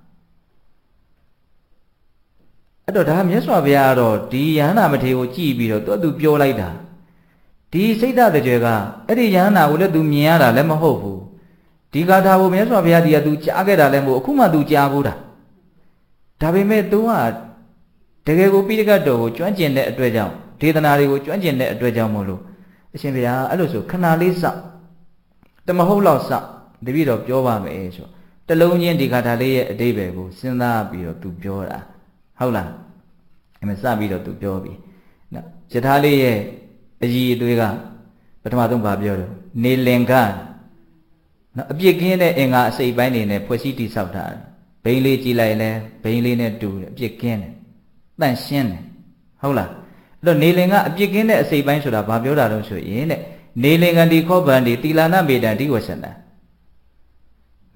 အဲ့တော့ဒါမြတ်စွာဘုရားကတော့ဒီယဟန္တာမထေရကိုကြည့်ပြီးတော့သူ့သူပြောလိုက်တာဒီစိတ်ဓာတ်တွေကအဲ့ဒီယဟန္တာကိုလည်းသူမြင်ရတာလည်းမဟုတ်ဘူးဒီဂါထာကိုမြတ်စွာဘုရားဒီကသူကြားခဲ့တာလည်းမဟုတ်အခုမှသူကြားဘူးတာဒါပေမဲ့ तू ကတကယ်ကိုပိဋကတ်တော်ကိုကျွမ်းကျင်တဲ့အတွက်ကြောင့်ဒေသနာတွေကိုကျွမ်းကျင်တဲ့အတွက်ကြောင့်မို့လို့အရှင်ဘုရားအဲ့လိုဆိုခဏလေးစောင့်တမဟုတ်လောက်စောင့်တပည့်တော်ပြောပါမယ်ဆိုတလုံးချင်းဒီဂါထာလေးရဲ့အတိပ္ပယ်ကိုစဉ်းစားပြီးတော့ तू ပြောတာဟုတ်လားအဲ့မစပြီးတော့ तू ပြောပြီနော်ယထာလေးရဲ့အကြီးအသွေးကပထမဆုံးဗာပြောတယ်နေလင်္ကာနော်အပြစ်ကင်းတဲ့အင်္ဂါအစိတ်ပိုင်းတွေနဲ့ဖွဲ့စည်းတည်ဆောက်တာဘိန်းလေးကြည်လိုက်လဲဘိန်းလေးနဲ့တူတယ်အပြစ်ကင်းတယ်တန့်ရှင်းတယ်ဟုတ်လားအဲ့တော့နေလင်ကအပြစ်ကင်းတဲ့အစိတ်ပိုင်းဆိုတာဘာပြောတာလို့ဆိုရင်တဲ့နေလင်္ကတိခောဗန္တိတိလာနမေတံတိဝဆန္တ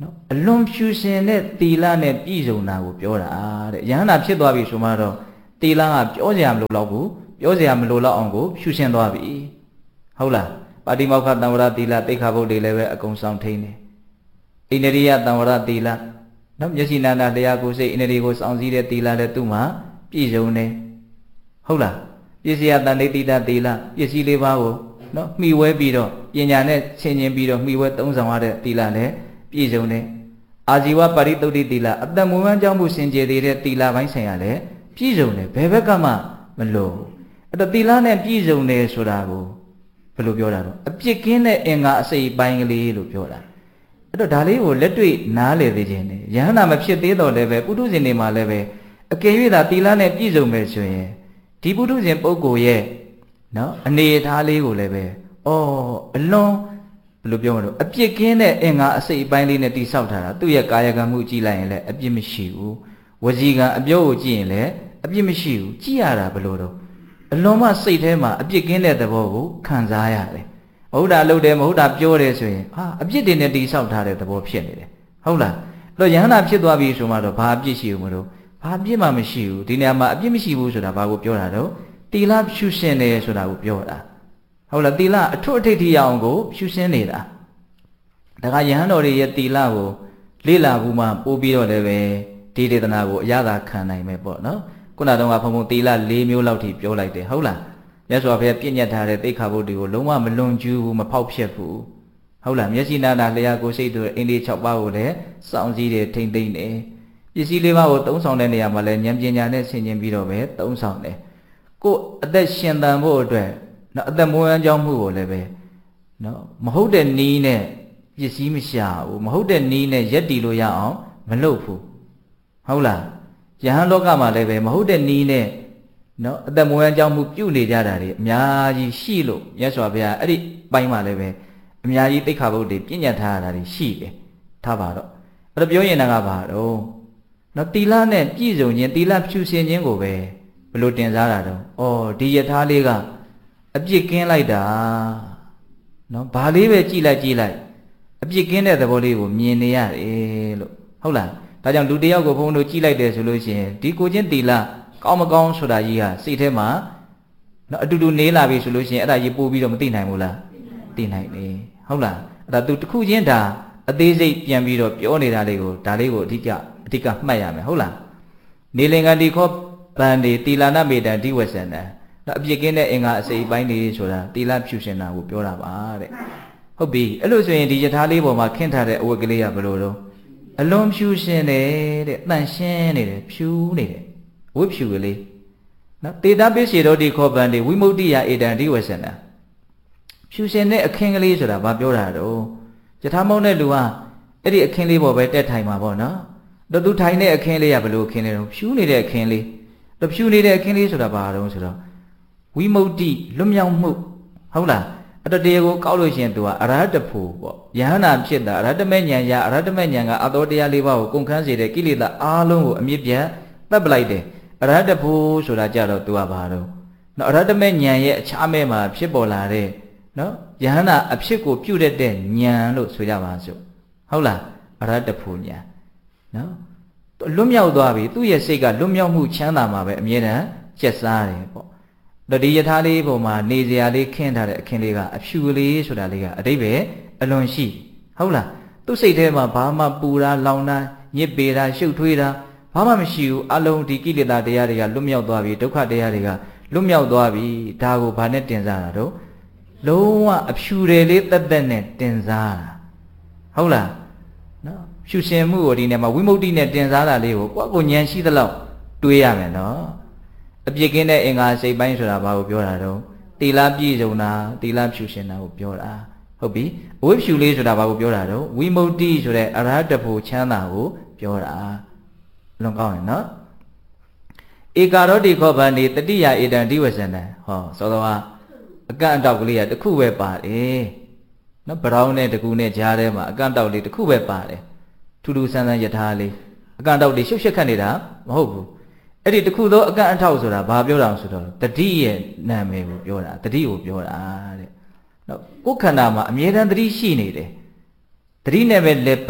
နော်အလွန်ဖြူစင်တဲ့သီလနဲ့ပြည့်စုံတာကိုပြောတာတဲ့ယဟန္တာဖြစ်သွားပြီဆိုမှတော့သီလကပြောစရာမလိုတော့ဘူးပြောစရာမလိုတော့အောင်ကိုဖြူစင်သွားပြီဟုတ်လားပါတိမောက္ခတံဝရသီလတိခါဘုတ်တွေလည်းပဲအကုန်ဆောင်ထိန်တယ်ဣန္ဒြိယတံဝရသီလနော်မျက်စိနာနာတရားကိုယ်စိတ်ဣန္ဒြေကိုစောင့်စည်းတဲ့သီလလည်းသူ့မှာပြည့်စုံတယ်ဟုတ်လားပစ္စယတန်ဋိတိတသီလပစ္စည်းလေးပါးကိုနော်မှီဝဲပြီးတော့ပညာနဲ့ဆင်ခြင်ပြီးတော့မှီဝဲသုံးဆောင်ရတဲ့သီလလည်းပြည့်စုံတယ်အာဇီဝပါရိသုတ်တိသီလအတ္တမွေးဝမ်းကြောင်းမှုစင်ကြယ်တဲ့သီလပိုင်းဆိုင်ရာလည်းပြည့်စုံတယ်ဘယ်ဘက်ကမှမလို့အဲ့တော့သီလနဲ့ပြည့်စုံတယ်ဆိုတာကိုဘယ်လိုပြောတာတော့အပြစ်ကင်းတဲ့အင်္ဂါအစိတ်ပိုင်းကလေးလို့ပြောတာအဲ့တော့ဒါလေးကိုလက်တွေ့နားလည်သိခြင်းနဲ့ယဟန္တာမဖြစ်သေးတော့လည်းပဲပုထုဇဉ်တွေမှာလည်းပဲအကယ်၍သာသီလနဲ့ပြည့်စုံမယ်ဆိုရင်ဒီပုထုဇဉ်ပုဂ္ဂိုလ်ရဲ့နော်အနေအထားလေးကိုလည်းပဲအော်အလွန်ဘယ်လိုပြောမလို့အပြစ်ကင်းတဲ့အင်္ဂါအစိတ်အပိုင်းလေးနဲ့တိဆောက်ထားတာသူ့ရဲ့ကာယကံမှုကြည့်လိုက်ရင်လည်းအပြစ်မရှိဘူးဝစီကံအပြောကိုကြည့်ရင်လည်းအပြစ်မရှိဘူးကြည့်ရတာဘယ်လိုတော့အလွန်မှစိတ်ထဲမှာအပြစ်ကင်းတဲ့သဘောကိုခံစားရတယ်မဟုတ်တာလုပ်တယ်မဟုတ်တာပြောတယ်ဆိုရင်ဟာအပြစ်တွေနဲ့တိဆောက်ထားတဲ့သဘောဖြစ်နေတယ်ဟုတ်လားအဲ့တော့ယဟန္တာဖြစ်သွားပြီဆိုမှတော့ဘာအပြစ်ရှိဘူးမလို့ဘာအပြစ်မှမရှိဘူးဒီနေရာမှာအပြစ်မရှိဘူးဆိုတာဘာကိုပြောတာတော့တီလာဖြူရှင်တယ်ဆိုတာကိုပြောတာဟုတ်လားတီလာအထွတ်အထိပ်ထိရအောင်ကိုဖြူရှင်နေတာဒါကယဟန်တော်တွေရဲ့တီလာကိုလေ့လာဘူးမှပို့ပြီးတော့လည်းပဲဒီဒေသနာကိုအရသာခံနိုင်မယ်ပေါ့နော်ခုနတုန်းကဘုံဘုံတီလာ၄မျိုးလောက်ထိပြောလိုက်တယ်ဟုတ်လားမြတ်စွာဘုရားပြည့်ညတ်ထားတဲ့သိက္ခာပုဒ်တွေကိုလုံးဝမလွန်ကျူးဘူးမဖောက်ဖျက်ဘူးဟုတ်လားမျက်စိနာနာလျှာကိုယ်စိတ်တို့အင်းလေး၆ပါးကိုလည်းစောင့်စည်းတယ်ထိမ့်သိမ့်တယ်ပစ္စည်းလေးပါးကိုသုံးဆောင်တဲ့နေရာမှာလည်းဉာဏ်ပညာနဲ့ဆင်ခြင်ပြီးတော့ပဲသုံးဆောင်တယ်ကိုယ်အသက်ရှင်သန်ဖို့အတွက်နော်အသက်မွေးဝမ်းကြောင်းမှုကိုလည်းပဲနော်မဟုတ်တဲ့နီးနဲ့ပစ္စည်းမရှာဘူးမဟုတ်တဲ့နီးနဲ့ရက်တီလို့ရအောင်မလုပ်ဘူးဟုတ်လားယဟန်လောကမှာလည်းပဲမဟုတ်တဲ့နီးနဲ့နော်အသက်မွေးဝမ်းကြောင်းမှုပြုနေကြတာတွေအများကြီးရှိလို့မြတ်စွာဘုရားအဲ့ဒီပိုင်းမှာလည်းပဲအများကြီးသိက္ခာပုဒ်တွေပြည့်ညတ်ထားရတာတွေရှိတယ်ထားပါတော့အဲ့တော့ပြောရင်ကဘာတော့နော်တီလာနဲ့ပြည့်စုံခြင်းတီလာဖြူစင်ခြင်းကိုပဲဘလို့တင်စားတာတော့ဩဒီယထာလေးကအပြစ်ကင်းလိုက်တာနော်ဘာလေးပဲကြည်လိုက်ကြည်လိုက်အပြစ်ကင်းတဲ့သဘောလေးကိုမြင်နေရတယ်လို့ဟုတ်လားဒါကြောင့်လူတယောက်ကိုဘုန်းတို့ကြည်လိုက်တယ်ဆိုလို့ရှိရင်ဒီကိုချင်းတီလာကောင်းမကောင်းဆိုတာကြီးဟာစိတ်ထဲမှာနော်အတူတူနေလာပြီဆိုလို့ရှိရင်အဲ့ဒါကြီးပို့ပြီးတော့မသိနိုင်ဘူးလားသိနိုင်တယ်ဟုတ်လားအဲ့ဒါသူတစ်ခုချင်းဒါအသေးစိတ်ပြန်ပြီးတော့ပြောနေတာလေးကိုဒါလေးကိုအဓိကအဓိကမှတ်ရမယ်ဟုတ်လားနေလင်္ကာတိခောဗန္ဒီတီလာနမေတံဒီဝဆန္ဒနော်အပြစ်ကင်းတဲ့အင်္ဂါအစိပ်ပိုင်းတွေဆိုတာတီလာဖြူရှင်တာကိုပြောတာပါတဲ့ဟုတ်ပြီအဲ့လိုဆိုရင်ဒီယထာလေးပေါ်မှာခင်းထားတဲ့အဝတ်ကလေးကဘယ်လိုတော့အလွန်ဖြူရှင်တယ်တဲ့တန့်ရှင်းနေတယ်ဖြူနေတယ်ဝတ်ဖြူကလေးနော်တေတာပိစေတော်ဒီခောဗန္ဒီဝိမု ക്തി ယဧတံဒီဝဆန္ဒဖြူရှင်တဲ့အခင်းကလေးဆိုတာဘာပြောတာတော့ယထာမောင်းတဲ့လူကအဲ့ဒီအခင်းလေးပေါ်ပဲတက်ထိုင်မှာပေါ့နော်တော့သူထိုင်တဲ့အခင်းလေးကဘယ်လိုအခင်းလဲတော့ဖြူနေတဲ့အခင်းလေးတော့ဖြူနေတဲ့အခင်းလေးဆိုတာဘာတော့ဆိုတော့ဝိမု ക്തി လွတ်မြောက်မှုဟုတ်လားအဲ့တော့တရားကိုကောက်လို့ရှိရင်သူကအရဟတဖို့ပေါ့ယဟန္တာဖြစ်တာအရဟတမေဉာဏ်ရအရဟတမေဉာဏ်ကအတော်တရားလေးပါးကိုကုန်ခန်းစေတဲ့ကိလေသာအားလုံးကိုအမြင့်ပြတ်တပ်ပလိုက်တယ်အရဟတဖို့ဆိုတာကြတော့သူကဘာတော့နော်အရဟတမေဉာဏ်ရဲ့အခြားမဲမှာဖြစ်ပေါ်လာတဲ့နော်ယဟန္တာအဖြစ်ကိုပြုတ်တဲ့ဉာဏ်လို့ဆိုကြပါစို့ဟုတ်လားအရဟတဖို့ဉာဏ်နော်လွတ်မြောက်သွားပြီသူ့ရဲ့စိတ်ကလွတ်မြောက်မှုချမ်းသာမှာပဲအမြဲတမ်းကျက်စားတယ်ပေါ့တော့ဒီယထာလေးပုံမှာနေစရာလေးခင်းထားတဲ့အခင်းလေးကအဖြူလေးဆိုတာလေးကအတိတ်ပဲအလွန်ရှိဟုတ်လားသူ့စိတ်ထဲမှာဘာမှပူတာလောင်တာညစ်ပေတာရှုပ်ထွေးတာဘာမှမရှိဘူးအလုံးဒီကိလေသာတရားတွေကလွတ်မြောက်သွားပြီဒုက္ခတရားတွေကလွတ်မြောက်သွားပြီဒါကိုဘာနဲ့တင်စားတာတော့လုံးဝအဖြူတယ်လေးတက်တက်နဲ့တင်စားတာဟုတ်လားနော်ဖြူရှင်မှုကိုဒီနေ့မှာဝိမု ക്തി နဲ့တင်စားတာလေးကိုကိုယ့်ကိုဉာဏ်ရှိသလောက်တွေးရမယ်နော်အပြစ်ကင်းတဲ့အင်္ဂါစိတ်ပိုင်းဆိုတာဘာကိုပြောတာတော့တီလာပြည့်စုံတာတီလာဖြူရှင်တာကိုပြောတာဟုတ်ပြီအဝိဖြူလေးဆိုတာဘာကိုပြောတာတော့ဝိမု ക്തി ဆိုတဲ့အရဟတဖို့ချမ်းသာကိုပြောတာလွန်ကောင်းရင်နော်ဧကာရောတိခောဗန္ဒီတတိယဧတံဒီဝဆန္ဒဟောသောတော်ကအကန့်အတောက်ကလေးကတစ်ခုပဲပါတယ်နော်ဘရောင်းနဲ့တကူနဲ့ကြားထဲမှာအကန့်တောက်လေးတစ်ခုပဲပါတယ်ထူးထူးဆန်းဆန်းယထာလေးအကန့်တောက်လေးရှုပ်ရှက်ခတ်နေတာမဟုတ်ဘူးအဲ့ဒီတခုသောအကန့်အထောက်ဆိုတာဘာပြောတာဆိုတော့တတိရဲ့နာမည်ကိုပြောတာတတိကိုပြောတာတဲ့နော်ကိုယ်ခန္ဓာမှာအမြဲတမ်းတတိရှိနေတယ်တတိနဲ့ပဲလေပတ်တယ်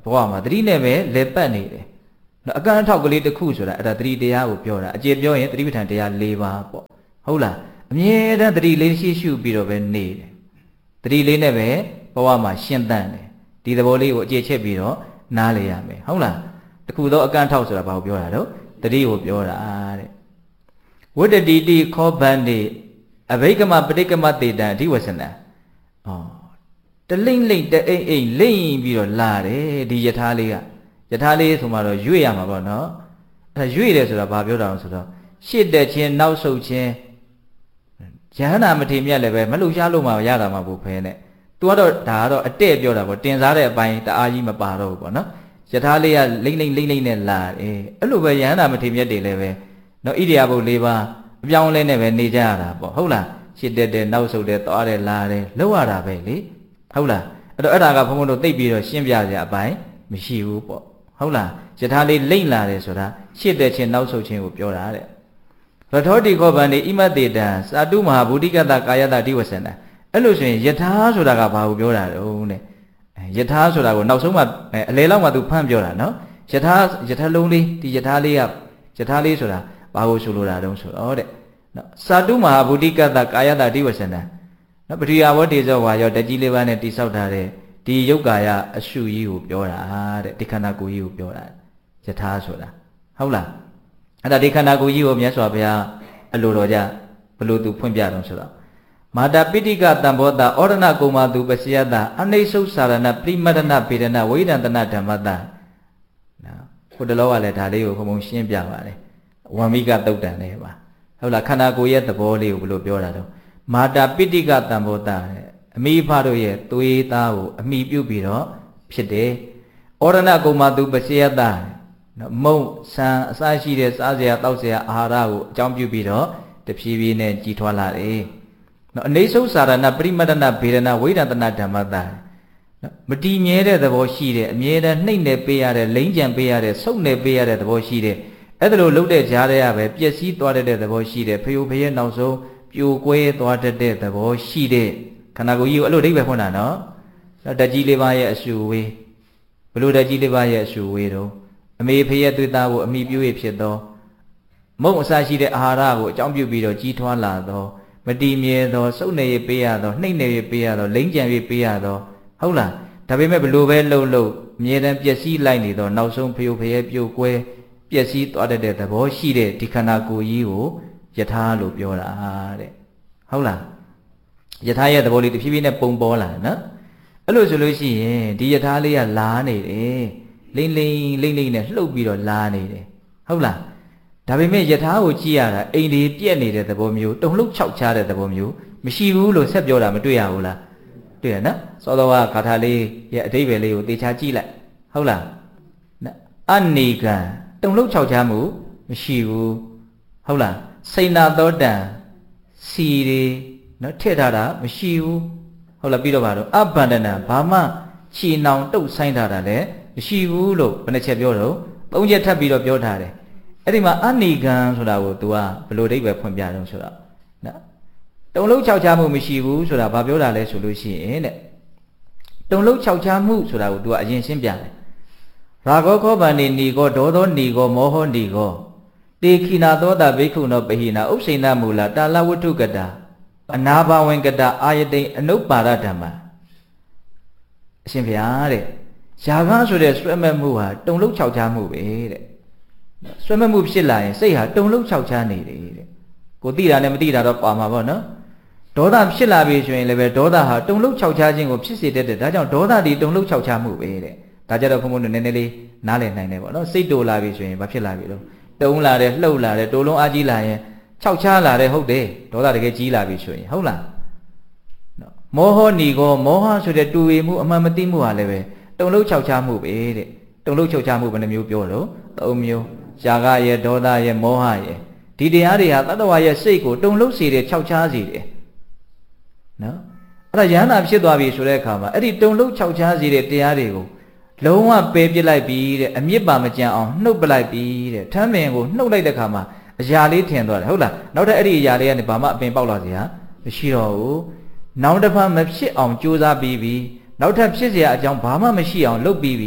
ဘဝမှာတတိနဲ့ပဲလေပတ်နေတယ်နော်အကန့်အထောက်ကလေးတစ်ခုဆိုတာအဲ့ဒါတတိတရားကိုပြောတာအကျေပြောရင်တတိပဋ္ဌာန်တရား၄ပါးပေါ့ဟုတ်လားအမြဲတမ်းတတိလေးရှိရှုပြီးတော့ပဲနေတယ်တတိလေးနဲ့ပဲဘဝမှာရှင်းတတ်တယ်ဒီသဘောလေးကိုအခြေချက်ပြီးတော့နားလေရမယ်ဟုတ်လားတခုသောအကန့်အထောက်ဆိုတာဘာကိုပြောတာတော့တတိကိုပြောတာတဲ့ဝတ္တတိတိခောဗန္တိအဘိကမပဋိကမတေတံအဓိဝဆနံဩတလိမ့်လိမ့်တအိမ့်အိမ့်လိမ့်ပြီးတော့လာတယ်ဒီယထာလေးကယထာလေးဆိုမှတော့ရွေ့ရမှာပေါ့နော်အဲရွေ့တယ်ဆိုတာဘာပြောတာလဲဆိုတော့ရှစ်တက်ချင်းနောက်ဆုတ်ချင်းယဟနာမထေမြတ်လည်းပဲမလှူရှားလို့မှရတာမှဘူးဖဲနဲ့သူကတော့ဒါကတော့အတဲ့ပြောတာပေါ့တင်စားတဲ့အပိုင်းတအားကြီးမပါတော့ဘူးပေါ့နော်ယထာလေးကလိမ့်လိမ့်လိမ့်လိမ့်နဲ့လာတယ်အဲ့လိုပဲယဟနာမထေမြတ်တွေလည်းပဲနော်ဣရိယာပုတ်၄ပါးအပြောင်းလဲနဲ့ပဲနေကြရတာပေါ့ဟုတ်လားရှစ်တက်တဲ့နောက်ဆုတ်တဲ့သွားတယ်လာတယ်လောက်ရတာပဲလေဟုတ်လားအဲ့တော့အဲ့ဒါကဘုန်းဘုန်းတို့သိပြီးတော့ရှင်းပြကြအပိုင်းမရှိဘူးပေါ့ဟုတ်လားယထာလေးလိမ့်လာတယ်ဆိုတာရှစ်တက်ချင်းနောက်ဆုတ်ချင်းကိုပြောတာတဲ့ရထောတိခောဗန္တိဣမတေတံသာတုမဟာဗုဒ္ဓိကတကာယတအဓိဝဆနံအဲ့လိုဆိုရင်ယထာဆိုတာကဘာကိုပြောတာတုံးတဲ့ယထာဆိုတာကိုနောက်ဆုံးမှအလေလောက်မှသူဖမ်းပြောတာနော်ယထာယထာလုံးလေးဒီယထာလေးကယထာလေးဆိုတာဘာကိုဆိုလိုတာတုံးဆိုတော့တဲ့နော်သာတုမဟာဗုဒ္ဓိကတကာယတအဓိဝဆနံနော်ပရိယာဝတ္တေဇောဝါရောတကြီးလေးပါးနဲ့တိဆောက်ထားတဲ့ဒီယုတ်ကာယအရှုကြီးကိုပြောတာတဲ့ဒီခန္ဓာကိုယ်ကြီးကိုပြောတာယထာဆိုတာဟုတ်လားအဲ့ဒါဒီခန္ဓာကိုယ်ကြီးကိုမြတ်စွာဘုရားအလိုတော်ကြဘလို့သူဖွင့်ပြတော့ဆိုတော့မာတာပိဋိကတံဘောတာဩရဏကုမာသူပစီယတအနိသုစာရဏပရိမတနာဗေဒနာဝိဒန္တနာဓမ္မတနော်ဟိုတလောကလည်းဒါလေးကိုဘုံဘုံရှင်းပြပါတယ်ဝံမိကတုတ်တန်လေးပါဟုတ်လားခန္ဓာကိုယ်ရဲ့သဘောလေးကိုဘလို့ပြောတာတော့မာတာပိဋိကတံဘောတာအမိဖတို့ရဲ့သွေးသားကိုအမိပြုတ်ပြီးတော့ဖြစ်တယ်ဩရဏကုမာသူပစီယတနော်မုံဆံအစရှိတဲ့စားစရာတောက်စရာအာဟာရကိုအကြောင်းပြုပြီးတော့တဖြည်းဖြည်းနဲ့ကြီးထွားလာတယ်နော်အနေဆုပ်စာရဏပရိမတနာဗေဒနာဝိဒန္တနာဓမ္မတာနော်မတည်မြဲတဲ့သဘောရှိတယ်အမြဲတမ်းနှိမ့်နေပေးရတဲ့လိမ့်ကြံပေးရတဲ့ဆုပ်နေပေးရတဲ့သဘောရှိတယ်အဲ့ဒါလိုလှုပ်တဲ့ကြားထဲကပဲပျက်စီးသွားတဲ့သဘောရှိတယ်ဖယိုဖယဲနောက်ဆုံးပြိုကွဲသွားတဲ့သဘောရှိတဲ့ခန္ဓာကိုယ်ကြီးကိုအဲ့လိုအဓိပ္ပာယ်ဖွင့်တာနော်ဓာတ်ကြီးလေးပါးရဲ့အရှုဝေးဘလို့ဓာတ်ကြီးလေးပါးရဲ့အရှုဝေးတော့အမေဖရဲ့သွေးသားကိုအမိပြု၍ဖြစ်သောမုံအစရှိတဲ့အာဟာရကိုအကြောင်းပြုပြီးတော့ကြီးထွားလာသောမတည်မြဲသောစုပ်နေရပေးရသောနှိမ့်နေရပေးရသောလိမ့်ကြံရပေးရသောဟုတ်လားဒါပေမဲ့ဘလို့ပဲလှုပ်လှုပ်အမြဲတမ်းပျက်စီးလိုက်နေသောနောက်ဆုံးဖယိုဖယဲပြိုကွဲပျက်စီးသွားတဲ့သဘောရှိတဲ့ဒီခန္ဓာကိုယ်ကြီးကိုယထာလို့ပြောတာတဲ့ဟုတ်လားယထာရဲ့သဘောလေးတဖြည်းဖြည်းနဲ့ပုံပေါ်လာနော်အဲ့လိုဆိုလို့ရှိရင်ဒီယထာလေးကလာနေတယ်လိမ့်လိမ့်လိမ့်လိမ့်နဲ့လှုပ်ပြီးတော့လာနေတယ်ဟုတ်လားဒါပေမဲ့ယထာကိုကြည့်ရတာအိမ်ဒီပြက်နေတဲ့သဘောမျိုးတုံလှုပ်ခြောက်ချတဲ့သဘောမျိုးမရှိဘူးလို့ဆက်ပြောတာမတွေ့ရဘူးလားတွေ့ရနော်စောစောကဂါထာလေးရဲ့အဓိပ္ပာယ်လေးကိုသေချာကြည့်လိုက်ဟုတ်လားအနိကံတုံလှုပ်ခြောက်ချမှုမရှိဘူးဟုတ်လားစိဏသောတံစီတွေနော်ထည့်ထားတာမရှိဘူးဟုတ်လားပြီးတော့ပါတော့အဘန္ဒနာဘာမှချီနှောင်တုတ်ဆိုင်ထားတာလည်းမရှိဘူးလို့ဘယ်နှချက်ပြောတော့သုံးချက်ထပ်ပြီးတော့ပြောထားတယ်အဲ့ဒီမှာအနိကံဆိုတာကို तू ကဘယ်လိုအဓိပ္ပာယ်ဖွင့်ပြတော့ဆိုတော့နော်တုံလုံးခြောက်ချမှုမရှိဘူးဆိုတာဘာပြောတာလဲဆိုလို့ရှိရင်တဲ့တုံလုံးခြောက်ချမှုဆိုတာကို तू ကအရင်ရှင်းပြတယ်ရာဂောခောဗန္တိနီကောဒေါသောနီကောမောဟောနီကောတေခိနာသောတာဘိက္ခုနောပဟိနာဥပ္စိဏမူလတာလဝတ္ထုကတာအနာဘဝင်ကတာအာယတိန်အနုပ္ပါဒဓမ္မအရှင်ဘုရားတဲ့ယာဂဆိုတဲ့ဆွဲမဲ့မှုဟာတုံလုံးခြောက်ချမှုပဲတဲ့ဆွဲမဲ့မှုဖြစ်လာရင်စိတ်ဟာတုံလုံးခြောက်ချနေတယ်တဲ့ကိုသိတာနဲ့မသိတာတော့ပါမှာပေါ့နော်ဒေါသဖြစ်လာပြီဆိုရင်လည်းပဲဒေါသဟာတုံလုံးခြောက်ချခြင်းကိုဖြစ်စေတတ်တယ်ဒါကြောင့်ဒေါသဒီတုံလုံးခြောက်ချမှုပဲတဲ့ဒါကြတော့ဘုံဘုံနည်းနည်းလေးနားလည်နိုင်တယ်ပေါ့နော်စိတ်တိုလာပြီဆိုရင်ဘာဖြစ်လာပြီလို့တုံလာတယ်လှုပ်လာတယ်တိုးလုံးအားကြီးလာရင်ခြောက်ချလာတယ်ဟုတ်တယ်ဒေါသတကယ်ကြီးလာပြီဆိုရင်ဟုတ်လားနော်မောဟနီကောမောဟဆိုတဲ့တူဝေမှုအမှန်မသိမှုဟာလည်းပဲတုံလုံးခြောက်ချမှုပဲတဲ့တုံလုံးခြောက်ချမှုဘယ်နှမျိုးပြောလို့သုံးမျိုးရှားရဲ့ဒေါသရဲ့မောဟရဲ့ဒီတရားတွေဟာတတ္တဝါရဲ့စိတ်ကိုတုံလုံးစေတယ်ခြောက်ချစေတယ်နော်အဲ့ဒါယန္တာဖြစ်သွားပြီဆိုတဲ့အခါမှာအဲ့ဒီတုံလုံးခြောက်ချစေတဲ့တရားတွေကိုလုံးဝပယ်ပြစ်လိုက်ပြီတဲ့အမြင့်ပါမကြံအောင်နှုတ်ပလိုက်ပြီတဲ့ထမ်းပင်ကိုနှုတ်လိုက်တဲ့အခါမှာအရာလေးထင်သွားတယ်ဟုတ်လားနောက်ထပ်အဲ့ဒီအရာလေးကနေဘာမှအပင်ပေါက်လာစရာမရှိတော့ဘူးနောက်တစ်ဖက်မဖြစ်အောင်ကြိုးစားပြီးပြီနောက်ထပ်ဖြစ်เสียအကြောင်းဘာမှမရှိအောင်လုပ်ပြီးပြီဒါ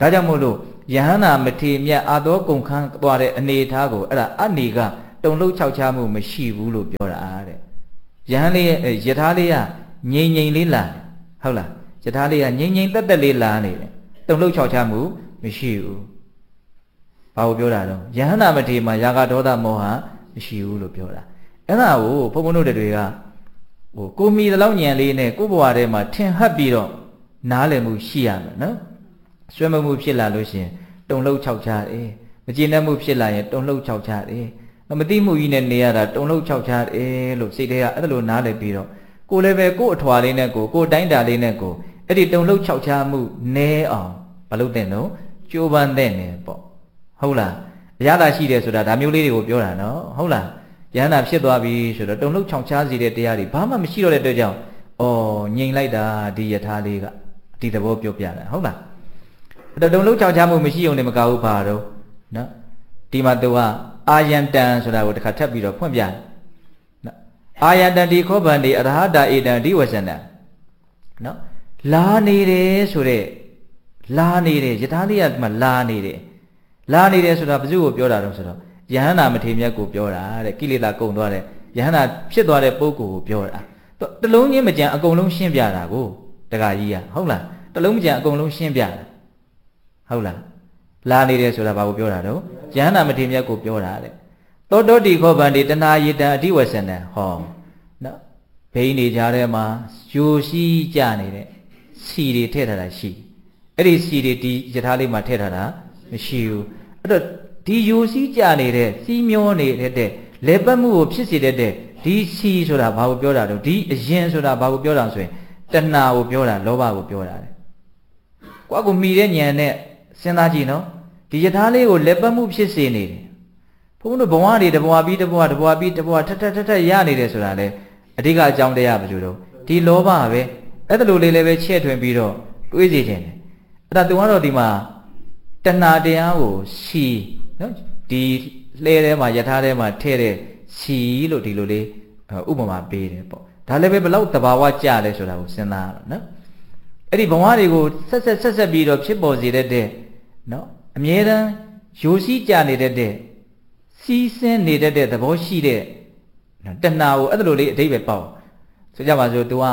ဒါကြောင့်မို့လို့ယဟန္တာမထေမြတ်အာသောကုန်ခန်းသွားတဲ့အနေထားကိုအဲ့ဒါအနေကတုံလုံးခြောက်ခြားမှုမရှိဘူးလို့ပြောတာတဲ့ယဟန်လေးယထာလေးကငြိမ်ငြိမ်လေးလာဟုတ်လားယထာလေးကငြိမ်ငြိမ်တက်တက်လေးလာနေတယ်တုံလုံးခြောက်ခြားမှုမရှိဘူးဘာကိုပြောတာတော့ယဟန္တာမထေမှာယာကဒေါသမောဟမရှိဘူးလို့ပြောတာအဲ့ဒါကိုဘုန်းဘုန်းတို့တွေကဟိုကိုမီတလောက်ညံလေးနဲ့ကိုဘဝထဲမှာထင်ဟပ်ပြီးတော့နားလည်မှုရှိရမယ်နော်ဆွဲမမှုဖြစ်လာလို့ရှိရင်တုံလှုပ်ခြောက်ခြားတယ်မကျေနပ်မှုဖြစ်လာရင်တုံလှုပ်ခြောက်ခြားတယ်မသိမှုကြီးနဲ့နေရတာတုံလှုပ်ခြောက်ခြားတယ်လို့စိတ်ထဲကအဲ့လိုနားလည်ပြီးတော့ကိုလည်းပဲကို့အထွာလေးနဲ့ကိုကိုတိုင်းတာလေးနဲ့ကိုအဲ့ဒီတုံလှုပ်ခြောက်ခြားမှုနည်းအောင်မလုပ်တဲ့နော်ကြိုးပမ်းတဲ့နေပေါ့ဟုတ်လားအရသာရှိတယ်ဆိုတာဒါမျိုးလေးတွေကိုပြောတာနော်ဟုတ်လားယန္တာဖြစ်သွားပြီဆိုတော့တုံလှုပ်ခြောက်ခြားစီတဲ့တရားတွေဘာမှမရှိတော့တဲ့အတွက်ကြောင့်ဩငြိမ်လိုက်တာဒီယထာလေးကဒီသဘောပြောပြတာဟုတ်လားအဲ့တုံလှုပ်ခြောက်ခြားမှုမရှိုံနဲ့မကဘူးပါတော့နော်ဒီမှာသူကအာယန္တံဆိုတာကိုတစ်ခါထပ်ပြီးတော့ဖွင့်ပြတယ်နော်အာယန္တံဒီခောဗန္တိအရဟတာဧတံဒီဝဇ္ဇနံနော်လာနေတယ်ဆိုတဲ့လာနေတယ်ယထာလေးကဒီမှာလာနေတယ်လာနေတယ်ဆိုတာဘယ်သူကိုပြောတာတော့ဆိုတော့ယဟန္တာမထေမြတ်ကိုပြောတာတဲ့ကိလေသာကုန်သွားတဲ့ယဟန္တာဖြစ်သွားတဲ့ပုဂ္ဂိုလ်ကိုပြောတာတလုံးချင်းမကြံအကုန်လုံးရှင်းပြတာကိုတခါကြီးကဟုတ်လားတလုံးမကြံအကုန်လုံးရှင်းပြတာဟုတ်လားလာနေတယ်ဆိုတာဘာကိုပြောတာတော့ယဟန္တာမထေမြတ်ကိုပြောတာတဲ့သောတောတိခောဗန္တိတဏှာယေတံအဓိဝဆနံဟောနော်ဘိန်းနေကြတဲ့မှာယိုရှိကြနေတဲ့စီတွေထည့်ထားတာရှိအဲ့ဒီစီတွေဒီယထာလေးမှာထည့်ထားတာမရှိဘူးအဲ့တော့ဒီယိုစီးကြနေတဲ့စီးမျောနေတဲ့လေပတ်မှုကိုဖြစ်စေတဲ့ဒီစီဆိုတာဘာကိုပြောတာတော့ဒီအရင်ဆိုတာဘာကိုပြောတာဆိုရင်တဏှာကိုပြောတာလောဘကိုပြောတာတဲ့ကိုယ့်ကိုမိတဲ့ဉာဏ်နဲ့စဉ်းစားကြည့်နော်ဒီယထာလေးကိုလေပတ်မှုဖြစ်စေနေတယ်ဘုန်းတို့ဘဝတွေတဘဝပြီးတဘဝတဘဝပြီးတဘဝထက်ထက်ထက်ထက်ရနေတယ်ဆိုတာလေအဓိကအကြောင်းတရားဘာလို့တော့ဒီလောဘပဲအဲ့ဒါလိုလေးလည်းပဲချဲ့ထွင်ပြီးတော့တွေးစီခြင်းတယ်အဲ့ဒါသူကတော့ဒီမှာတဏှာတရားကိုစီနော်ဒီလှဲထဲမှာယထာထဲမှာထည့်တဲ့စီလို့ဒီလိုလေးဥပမာပေးတယ်ပေါ့ဒါလည်းပဲဘလောက်တဘာဝကြလဲဆိုတာကိုစဉ်းစားရအောင်နော်အဲ့ဒီဘဝတွေကိုဆက်ဆက်ဆက်ဆက်ပြီးတော့ဖြစ်ပေါ်စေတဲ့နော်အမြဲတမ်းယိုစီးကြနေတဲ့စီးဆင်းနေတဲ့သဘောရှိတဲ့တဏှာကိုအဲ့လိုလေးအဓိပ္ပာယ်ပေါက်ဆိုကြပါစို့ तू က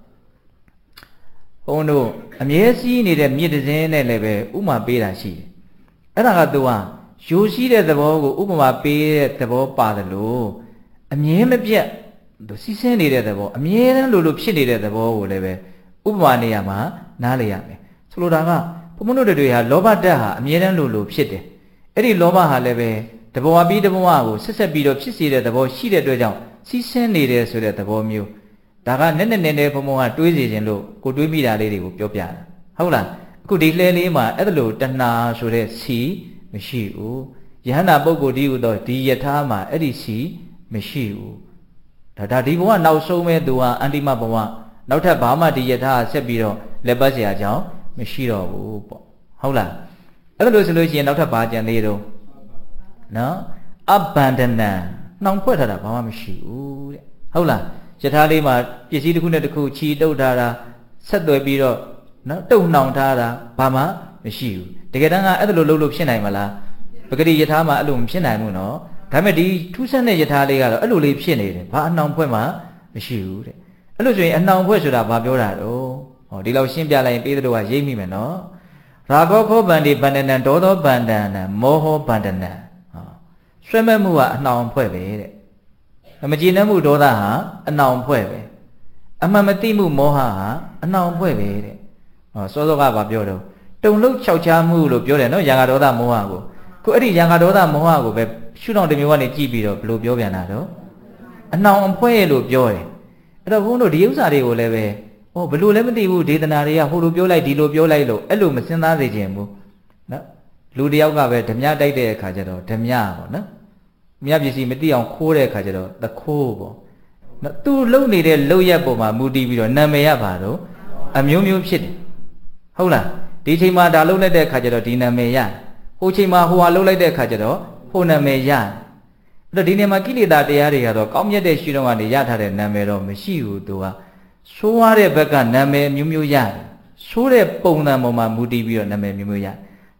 ဘုန်းတို့အမြဲစီးနေတဲ့မြစ်တစ်စင်းနဲ့လည်းပဲဥမာပေးတာရှိတယ်အဲ့ဒါက तू ကယိုရှိတဲ့သဘောကိုဥပမာပေးတဲ့သဘောပါတယ်လို့အမြဲမပြတ်စီးဆင်းနေတဲ့သဘောအမြဲတမ်းလိုလိုဖြစ်နေတဲ့သဘောကိုလည်းပဲဥပမာနေရာမှာနားလည်ရမယ်ဆိုလိုတာကဘုန်းတို့တွေဟာလောဘဓာတ်ဟာအမြဲတမ်းလိုလိုဖြစ်တယ်အဲ့ဒီလောဘဟာလည်းပဲတဘဝပြီးတဘဝကိုဆက်ဆက်ပြီးတော့ဖြစ်စေတဲ့သဘောရှိတဲ့အတွက်ကြောင့်စီးဆင်းနေတယ်ဆိုတဲ့သဘောမျိုးဒါကနဲ့နဲ့နဲ့နဲ့ဘုံဘုံကတွေးစီခြင်းလို့ကိုတွေးမိတာလေးတွေကိုပြောပြတာဟုတ်လားအခုဒီလှဲလေးမှာအဲ့ဒါလိုတဏှာဆိုတဲ့စီမရှိဘူးယဟန္တာပုဂ္ဂိုလ်ဒီဟူသောဒီယထာမှာအဲ့ဒီစီမရှိဘူးဒါဒါဒီဘဝနောက်ဆုံးပဲသူကအန္တိမဘဝနောက်ထပ်ဘာမှဒီယထာဆက်ပြီးတော့လက်ပတ်เสียအောင်မရှိတော့ဘူးပေါ့ဟုတ်လားအဲ့ဒါလို့ဆိုလို့ရှိရင်နောက်ထပ်ဘာကြံသေးတော့နော်အဘန္ဒနံနှောင်ဖွဲ့ထားတာဘာမှမရှိဘူးတဲ့ဟုတ်လားယထာလေးမှာပစ္စည်းတစ်ခုနဲ့တစ်ခုချီတုပ်ထားတာဆက်သွယ်ပြီးတော့နော်တုပ်နှောင်ထားတာဘာမှမရှိဘူးတကယ်တမ်းကအဲ့ဒါလိုလုပ်လို့ဖြစ်နိုင်မလားပဂတိယထာမှာအဲ့လိုမဖြစ်နိုင်ဘူးနော်ဒါပေမဲ့ဒီထူးဆန်းတဲ့ယထာလေးကတော့အဲ့လိုလေးဖြစ်နေတယ်ဘာအနှောင်ဖွဲ့မှမရှိဘူးတဲ့အဲ့လိုဆိုရင်အနှောင်ဖွဲ့ဆိုတာဘာပြောတာတော့ဟောဒီလောက်ရှင်းပြလိုက်ရင်ပေးတဲ့တော့ရိပ်မိမယ်နော်ရာဂောခောဗန္တိဗန္ဒနံဒေါသောဗန္ဒနံမောဟောဗန္ဒနံဟောဆွဲမဲ့မှုကအနှောင်ဖွဲ့ပဲတဲ့မကြည်နှံ့မှုဒေါသဟာအနှောင်ဖွဲ့ပဲအမှန်မသိမှုမောဟဟာအနှောင်ဖွဲ့ပဲတဲ့ဟောစောစောကဘာပြောတော့တုံလုံးခြောက်ခြားမှုလို့ပြောတယ်နော်ရာဂဒေါသမောဟကိုခုအဲ့ဒီရာဂဒေါသမောဟကိုပဲရှုထောင့်တစ်မျိုးကနေကြည့်ပြီးတော့ဘယ်လိုပြောပြန်တာတော့အနှောင်အဖွဲလို့ပြောတယ်အဲ့တော့ဘုန်းတို့ဒီဥစ္စာတွေကိုလည်းပဲဟောဘယ်လိုလဲမသိဘူးဒေသနာတွေကဟိုလိုပြောလိုက်ဒီလိုပြောလိုက်လို့အဲ့လိုမစဉ်းစားစေချင်ဘူးနော်လူတယောက်ကပဲဓမြတိုက်တဲ့အခါကျတော့ဓမြပေါ့နော်မြတ်ပစ္စည်းမသိအောင်ခိုးတဲ့အခါကျတော့သခိုးပေါ့နော်သူလုံနေတဲ့လုံရက်ပေါ်မှာမူတည်ပြီးတော့နာမည်ရပါတော့အမျိုးမျိုးဖြစ်တယ်ဟုတ်လားဒီချိန်မှာဒါလုံလိုက်တဲ့အခါကျတော့ဒီနာမည်ရဟိုချိန်မှာဟိုဟာလုံလိုက်တဲ့အခါကျတော့ဟိုနာမည်ရအဲ့တော့ဒီနေရာမှာကိလေသာတရားတွေကတော့ကောင်းမြတ်တဲ့ရှုထောင့်ကနေရထားတဲ့နာမည်တော့မရှိဘူးသူကဆိုးရတဲ့ဘက်ကနာမည်မျိုးမျိုးရတယ်ဆိုးတဲ့ပုံစံပေါ်မှာမူတည်ပြီးတော့နာမည်မျိုးမျိုးရ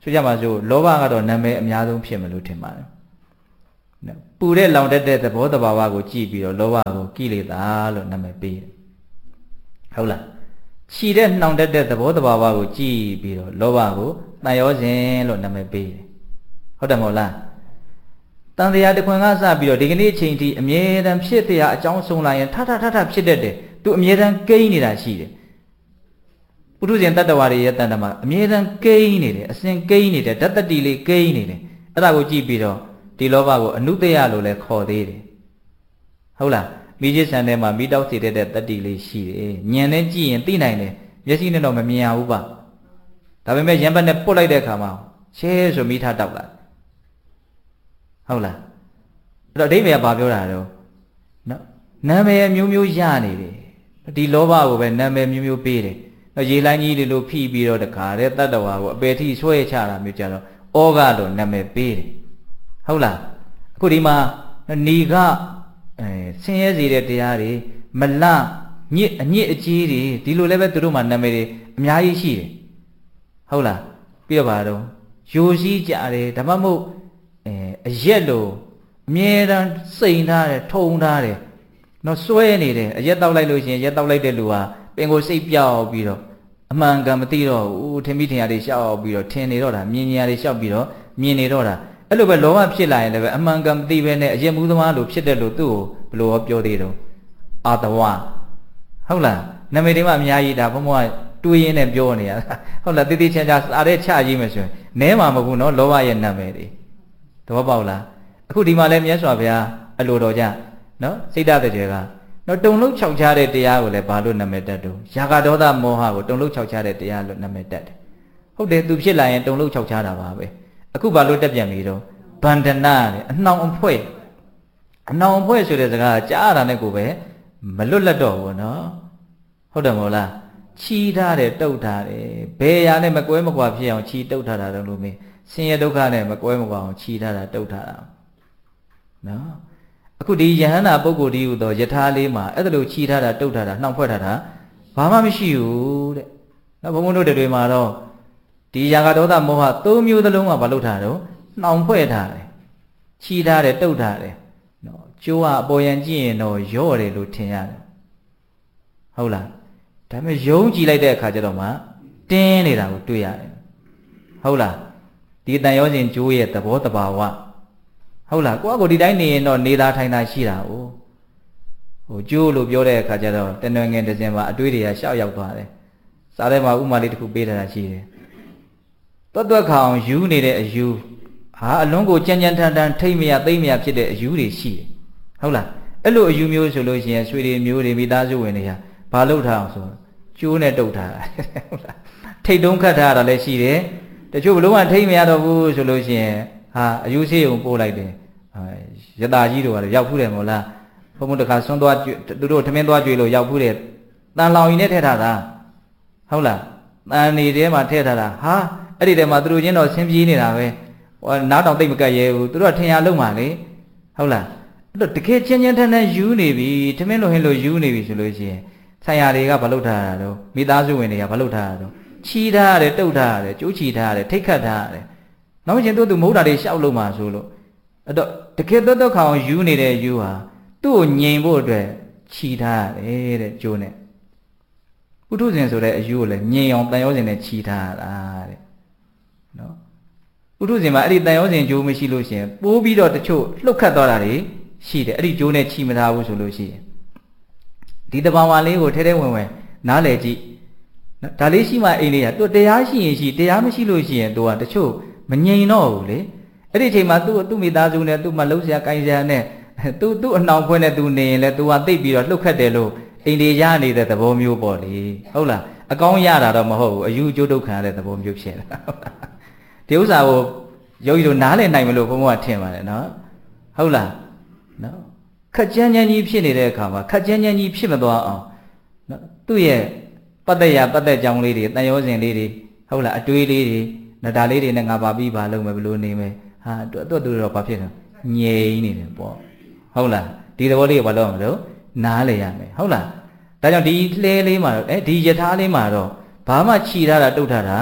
ဆိုကြပါစို့လောဘကတော့နာမည်အများဆုံးဖြစ်မလို့ထင်ပါတယ်နော်ပူတဲ့လောင်တတ်တဲ့သဘောတဘာဝကိုကြည့်ပြီးတော့လောဘကိုကိလေသာလို့နာမည်ပေးတယ်ဟုတ်လားခြီတဲ့နှောင်တတ်တဲ့သဘောတဘာဝကိုကြည့်ပြီးတော့လောဘကိုတန်ရောစဉ်လို့နာမည်ပေးတယ်ဟုတ်တယ်မဟုတ်လားတန်တရားတစ်ခွင်ကစပြီးတော့ဒီကနေ့အချိန်ထိအမြဲတမ်းဖြစ်တရားအကြောင်းဆုံးလာရင်ထထထထဖြစ်တတ်တယ်သူအမြဲတမ်းကိန်းနေတာရှိတယ်ပုထုဇဉ်တတ္တဝါတွေရဲ့တန်တမှာအမြဲတမ်းကိန်းနေတယ်အစဉ်ကိန်းနေတယ်ဓာတ်တတိလေးကိန်းနေတယ်အဲ့ဒါကိုကြည့်ပြီးတော့ဒီလောဘကိုအနုတ္တယလို့လည်းခေါ်သေးတယ်ဟုတ်လားမိจิตဆန်ထဲမှာမိတောက်စီတဲ့တတ္တိလေးရှိတယ်ဉာဏ်နဲ့ကြည့်ရင်သိနိုင်တယ်မျက်စိနဲ့တော့မမြင်ရဘူးပါဒါပေမဲ့ရံပတ်နဲ့ပုတ်လိုက်တဲ့အခါမှာရှဲဆိုမိထားတောက်လာဟုတ်လားအဲ့တော့အဓိပ္ပာယ်ကဘာပြောတာတော့နော်နာမည်မျိုးမျိုးရနေတယ်ဒီလောဘကိုပဲနာမည်မျိုးမျိုးပေးတယ်နော်ရေလိုင်းကြီးတွေလိုဖိပြီးတော့တခါတဲ့တတ္တဝါကိုအပေထိဆွဲချတာမျိုးကြတော့ဩဃလို့နာမည်ပေးတယ်ဟုတ်လားအခုဒီမှာဏီကအဲဆင်းရဲစေတဲ့တရားတွေမလညစ်အညစ်အကြေးတွေဒီလိုလည်းပဲသူတို့မှာနာမည်တွေအများကြီးရှိတယ်ဟုတ်လားပြီးတော့ပါတော့ယိုရှိကြတယ်ဒါမှမဟုတ်အဲအရက်လို့အမြဲတမ်းစိန်ထားတယ်ထုံထားတယ်နော်စွဲနေတယ်အရက်တောက်လိုက်လို့ရှိရင်ရက်တောက်လိုက်တဲ့လူဟာပင်ကိုစိတ်ပြောက်ပြီးတော့အမှန်ကန်မသိတော့ဘူးထင်မိထင်ရတွေရှောက်ပြီးတော့ထင်နေတော့တာမြင်နေရတွေရှောက်ပြီးတော့မြင်နေတော့တာအဲ့လိုပဲလောဘဖြစ်လာရင်လည်းပဲအမှန်ကန်မသိပဲနဲ့အရက်မှုသမားလို့ဖြစ်တဲ့လို့သူ့ကိုဘယ်လိုပြောသေးတော့အာတဝဟုတ်လားနာမည်တွေမှအများကြီးဒါဘုံဘုံကတွေးရင်းနဲ့ပြောနေရတာဟုတ်လားတိတိကျကျစားတဲ့ချရေးမယ်ဆိုရင်နဲမှာမဟုတ်ဘူးနော်လောဘရဲ့နာမည်တွေသဘောပေါက်လားအခုဒီမှာလဲမြတ်စွာဘုရားအလိုတော်ကြနော်စိတ်ဓာတ်တွေကနော်တုံလုံးခြောက်ချတဲ့တရားကိုလည်းဘာလို့နာမည်တက်တော့ယာဂဒေါသမောဟကိုတုံလုံးခြောက်ချတဲ့တရားလို့နာမည်တက်တယ်ဟုတ်တယ်သူဖြစ်လာရင်တုံလုံးခြောက်ချတာပါပဲအခုဘာလို့တက်ပြန်ပြီတော့ဗန္ဒနာတဲ့အနှောင်အဖွဲအနှောင်အဖွဲဆိုတဲ့စကားကြားရတာနဲ့ကိုပဲမလွတ်လပ်တော့ဘူးနော်ဟုတ်တယ်မဟုတ်လားချီးထားတယ်တုတ်ထားတယ်ဘယ်ရာနဲ့မကွဲမကွာဖြစ်အောင်ချီးတုတ်ထားတာတော့လို့မင်းဆင်းရဲဒုက္ခနဲ့မကွဲမကွာအောင်ချီးထားတာတုတ်ထားတာနော်အခုဒီယဟန္တာပုဂ္ဂိုလ်ဒီဟူသောယထာလေးမှာအဲ့ဒါလိုချီးထားတာတုတ်ထားတာနှောင့်ဖွဲ့ထားတာဘာမှမရှိဘူးတဲ့နော်ဘုံဘုံတို့တွေမှာတော့ဒီယာဂဒေါသမောဟသုံးမျိုးသလုံးကဘာလို့ထားတော့နှောင့်ဖွဲ့ထားတယ်ချီးထားတယ်တုတ်ထားတယ်နော်ကျိုးကအပေါ်ယံကြည့်ရင်တော့ရော့တယ်လို့ထင်ရတယ်ဟုတ်လားဒါပေမဲ့ယုံကြည်လိုက်တဲ့အခါကျတော့မှတင်းနေတာကိုတွေ့ရတယ်ဟုတ်လားဒီတန်ရောစဉ်ကျိုးရဲ့သဘောတဘာဝဟုတ်လားကိုယ့်အကိုဒီတိုင်းနေရင်တော့နေသားထိုင်တာရှိတာ哦ဟိုကျိုးလို့ပြောတဲ့အခါကျတော့တနွယ်ငယ်တစ်စင်မှာအတွေးတွေကရှောက်ရောက်သွားတယ်စားထဲမှာဥမာလေးတစ်ခုပေးထားတာရှိတယ်တွတ်တွတ်ခါအောင်ယူနေတဲ့အယူဟာအလွန်ကိုကြမ်းကြမ်းထန်ထန်ထိမ့်မရသိမ့်မရဖြစ်တဲ့အယူတွေရှိတယ်ဟုတ်လားအဲ့လိုအယူမျိုးဆိုလို့ရှိရင်ဆွေတွေမျိုးတွေမိသားစုဝင်တွေကဘာလုပ်ထားအောင်ဆိုကျိုးနဲ့တုတ်ထားတာဟုတ်လားထိတ်တုံးခတ်ထားတာလည်းရှိတယ်တချို့ဘလုံးကထိမ့်မရတော့ဘူးဆိုလို့ရှိရင်ဟာအယူဆေးုံပို့လိုက်တယ်ရတာကြီးတို့ကရောက်ဖူးတယ်မို့လားဘုံဘုံတခါဆွန်းသွားသူတို့ထမင်းသွားကြွေလို့ရောက်ဖူးတယ်တန်လောင်ရင်နဲ့ထည့်ထားတာဟုတ်လားတန်နေထဲမှာထည့်ထားတာဟာအဲ့ဒီထဲမှာသူတို့ချင်းတော့ဆင်းပြေးနေတာပဲဟိုနားတောင်တိတ်မကတ်ရဲဘူးသူတို့ကထင်ရလုံးပါလေဟုတ်လားအဲ့တော့တကယ်ချင်းချင်းထန်ထန်ယူနေပြီထမင်းလိုဟင်းလိုယူနေပြီဆိုလို့ရှိရင်ဆိုင်ရာတွေကဘာလုပ်ထားတာတော့မိသားစုဝင်တွေကဘာလုပ်ထားတာတော့ချီးထားရတယ်တုတ်ထားရတယ်ကျိုးချီထားရတယ်ထိတ်ခတ်ထားရတယ်နောက်ချင်းတို့သူမဟုတ်တာတွေရှောက်လို့မှာဆိုလို့အဲ့တော့တကယ်တော့တော့ခေါအောင်ယူနေတဲ့ယူဟာသူ့ကိုငြိမ်ဖို့အတွက်ချီထားရတယ်တဲ့ကျိုးနဲ့ပုထုဇဉ်ဆိုတဲ့အယူကိုလည်းငြိမ်အောင်တန်ရောစင်နဲ့ချီထားတာတဲ့နော်ပုထုဇဉ်မှာအဲ့ဒီတန်ရောစင်ကျိုးမရှိလို့ရှိရင်ပိုးပြီးတော့တချို့လှုပ်ခတ်သွားတာတွေရှိတယ်အဲ့ဒီကျိုးနဲ့ချီမထားဘူးဆိုလို့ရှိရင်ဒီတဘာဝလေးကိုထဲထဲဝင်ဝင်နားလည်ကြည့်နော်ဒါလေးရှိမှအိမ်လေးကသူတရားရှိရင်ရှိတရားမရှိလို့ရှိရင်သူကတချို့မငြိမ်တော့ဘူးလေအဲ့ဒီအချိန်မှာသူ့သူ့မိသားစုနဲ့သူ့မလုံးစရာကိုင်းစရာနဲ့သူ့သူ့အနှောင်ဖွဲနဲ့သူနေရင်လဲသူကသိပ်ပြီးတော့လှုပ်ခတ်တယ်လို့အိမ်လေးရနေတဲ့သဘောမျိုးပေါ့လေဟုတ်လားအကောင်းရတာတော့မဟုတ်ဘူးအယူကျိုးဒုက္ခရတဲ့သဘောမျိုးဖြစ်နေတာဒီဥစ္စာကိုယောဂီတို့နားလည်နိုင်မလို့ဘုံဘုံကထင်ပါတယ်နော်ဟုတ်လားနော်ခက်ကြမ်းကြမ်းကြီးဖြစ်နေတဲ့အခါမှာခက်ကြမ်းကြမ်းကြီးဖြစ်မသွားအောင်နော်သူ့ရဲ့ပတ္တရပတ္တကြောင်းလေးတွေတန်ရောစင်လေးတွေဟုတ်လားအတွေးလေးတွေနဒါလေးတွေနဲ့ငါပါပြီးပါလုံးမယ်ဘယ်လိုနေမယ်ဟာသူ့သူ့တော့ဘာဖြစ်လဲငြိမ်နေတယ်ပေါ့ဟုတ်လားဒီသဘောလေးကိုဘာလုပ်ရမလို့နားလေရမယ်ဟုတ်လားဒါကြောင့်ဒီလှဲလေးမှာတော့အဲဒီယထာလေးမှာတော့ဘာမှခြီထားတာတုတ်ထားတာမ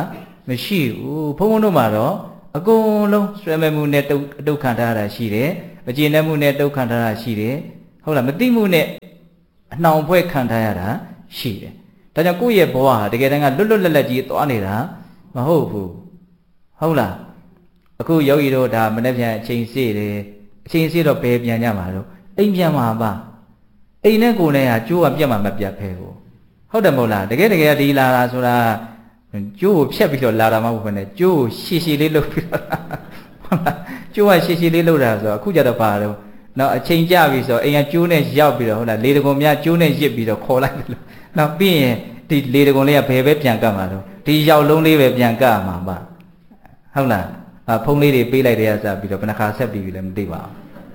မရှိဘူးဘုံဘုံတို့မှာတော့အကုန်လုံးဆွဲမဲ့မှုနဲ့တုတ်တုတ်ခံထားရတာရှိတယ်မကျေနပ်မှုနဲ့တုတ်ခံထားတာရှိတယ်ဟုတ်လားမသိမှုနဲ့အနှောင်ဖွဲ့ခံထားရတာရှိတယ်ဒါကြောင့်ကိုယ့်ရဲ့ဘဝဟာတကယ်တမ်းကလွတ်လွတ်လပ်လပ်ကြီးသွားနေတာမဟုတ်ဘူးဟုတ်လားအခုယောဂီတို့ဒါမနေ့ပြန်အချိန်စေ့တယ်အချိန်စေ့တော့ဘယ်ပြန်ကြမှာတော့အိမ်ပြန်မှာပါအိမ်နဲ့ကိုယ်နဲ့ဟာကျိုးကပြတ်မှာမပြတ်ဖဲကိုဟုတ်တယ်မဟုတ်လားတကယ်တကယ်ဒီလာတာဆိုတာကျိုးကိုဖြတ်ပြီးတော့လာတာမဟုတ်ဘူးနဲ့ကျိုးကိုရှည်ရှည်လေးလုပ်ပြီးတော့ဟုတ်လားကျိုးကရှည်ရှည်လေးလုပ်တာဆိုတော့အခုကြတော့ပါတော့နော်အချိန်ကြပြီဆိုတော့အိမ်ကကျိုးနဲ့ရောက်ပြီးတော့ဟုတ်လားလေတကုံများကျိုးနဲ့ရစ်ပြီးတော့ခေါ်လိုက်တယ်လို့နောက်ပြီးရင်ဒီလေတကုံလေးကဘယ်ပဲပြန်ကတ်မှာတော့ဒီရောက်လုံးလေးပဲပြန်ကတ်မှာပါဟုတ်လားဖုံးလေးတွေပေးလိုက်တဲ့ရစပြီးတော့ဘယ်နှခါဆက်ပြီးပြီလဲမသိပါ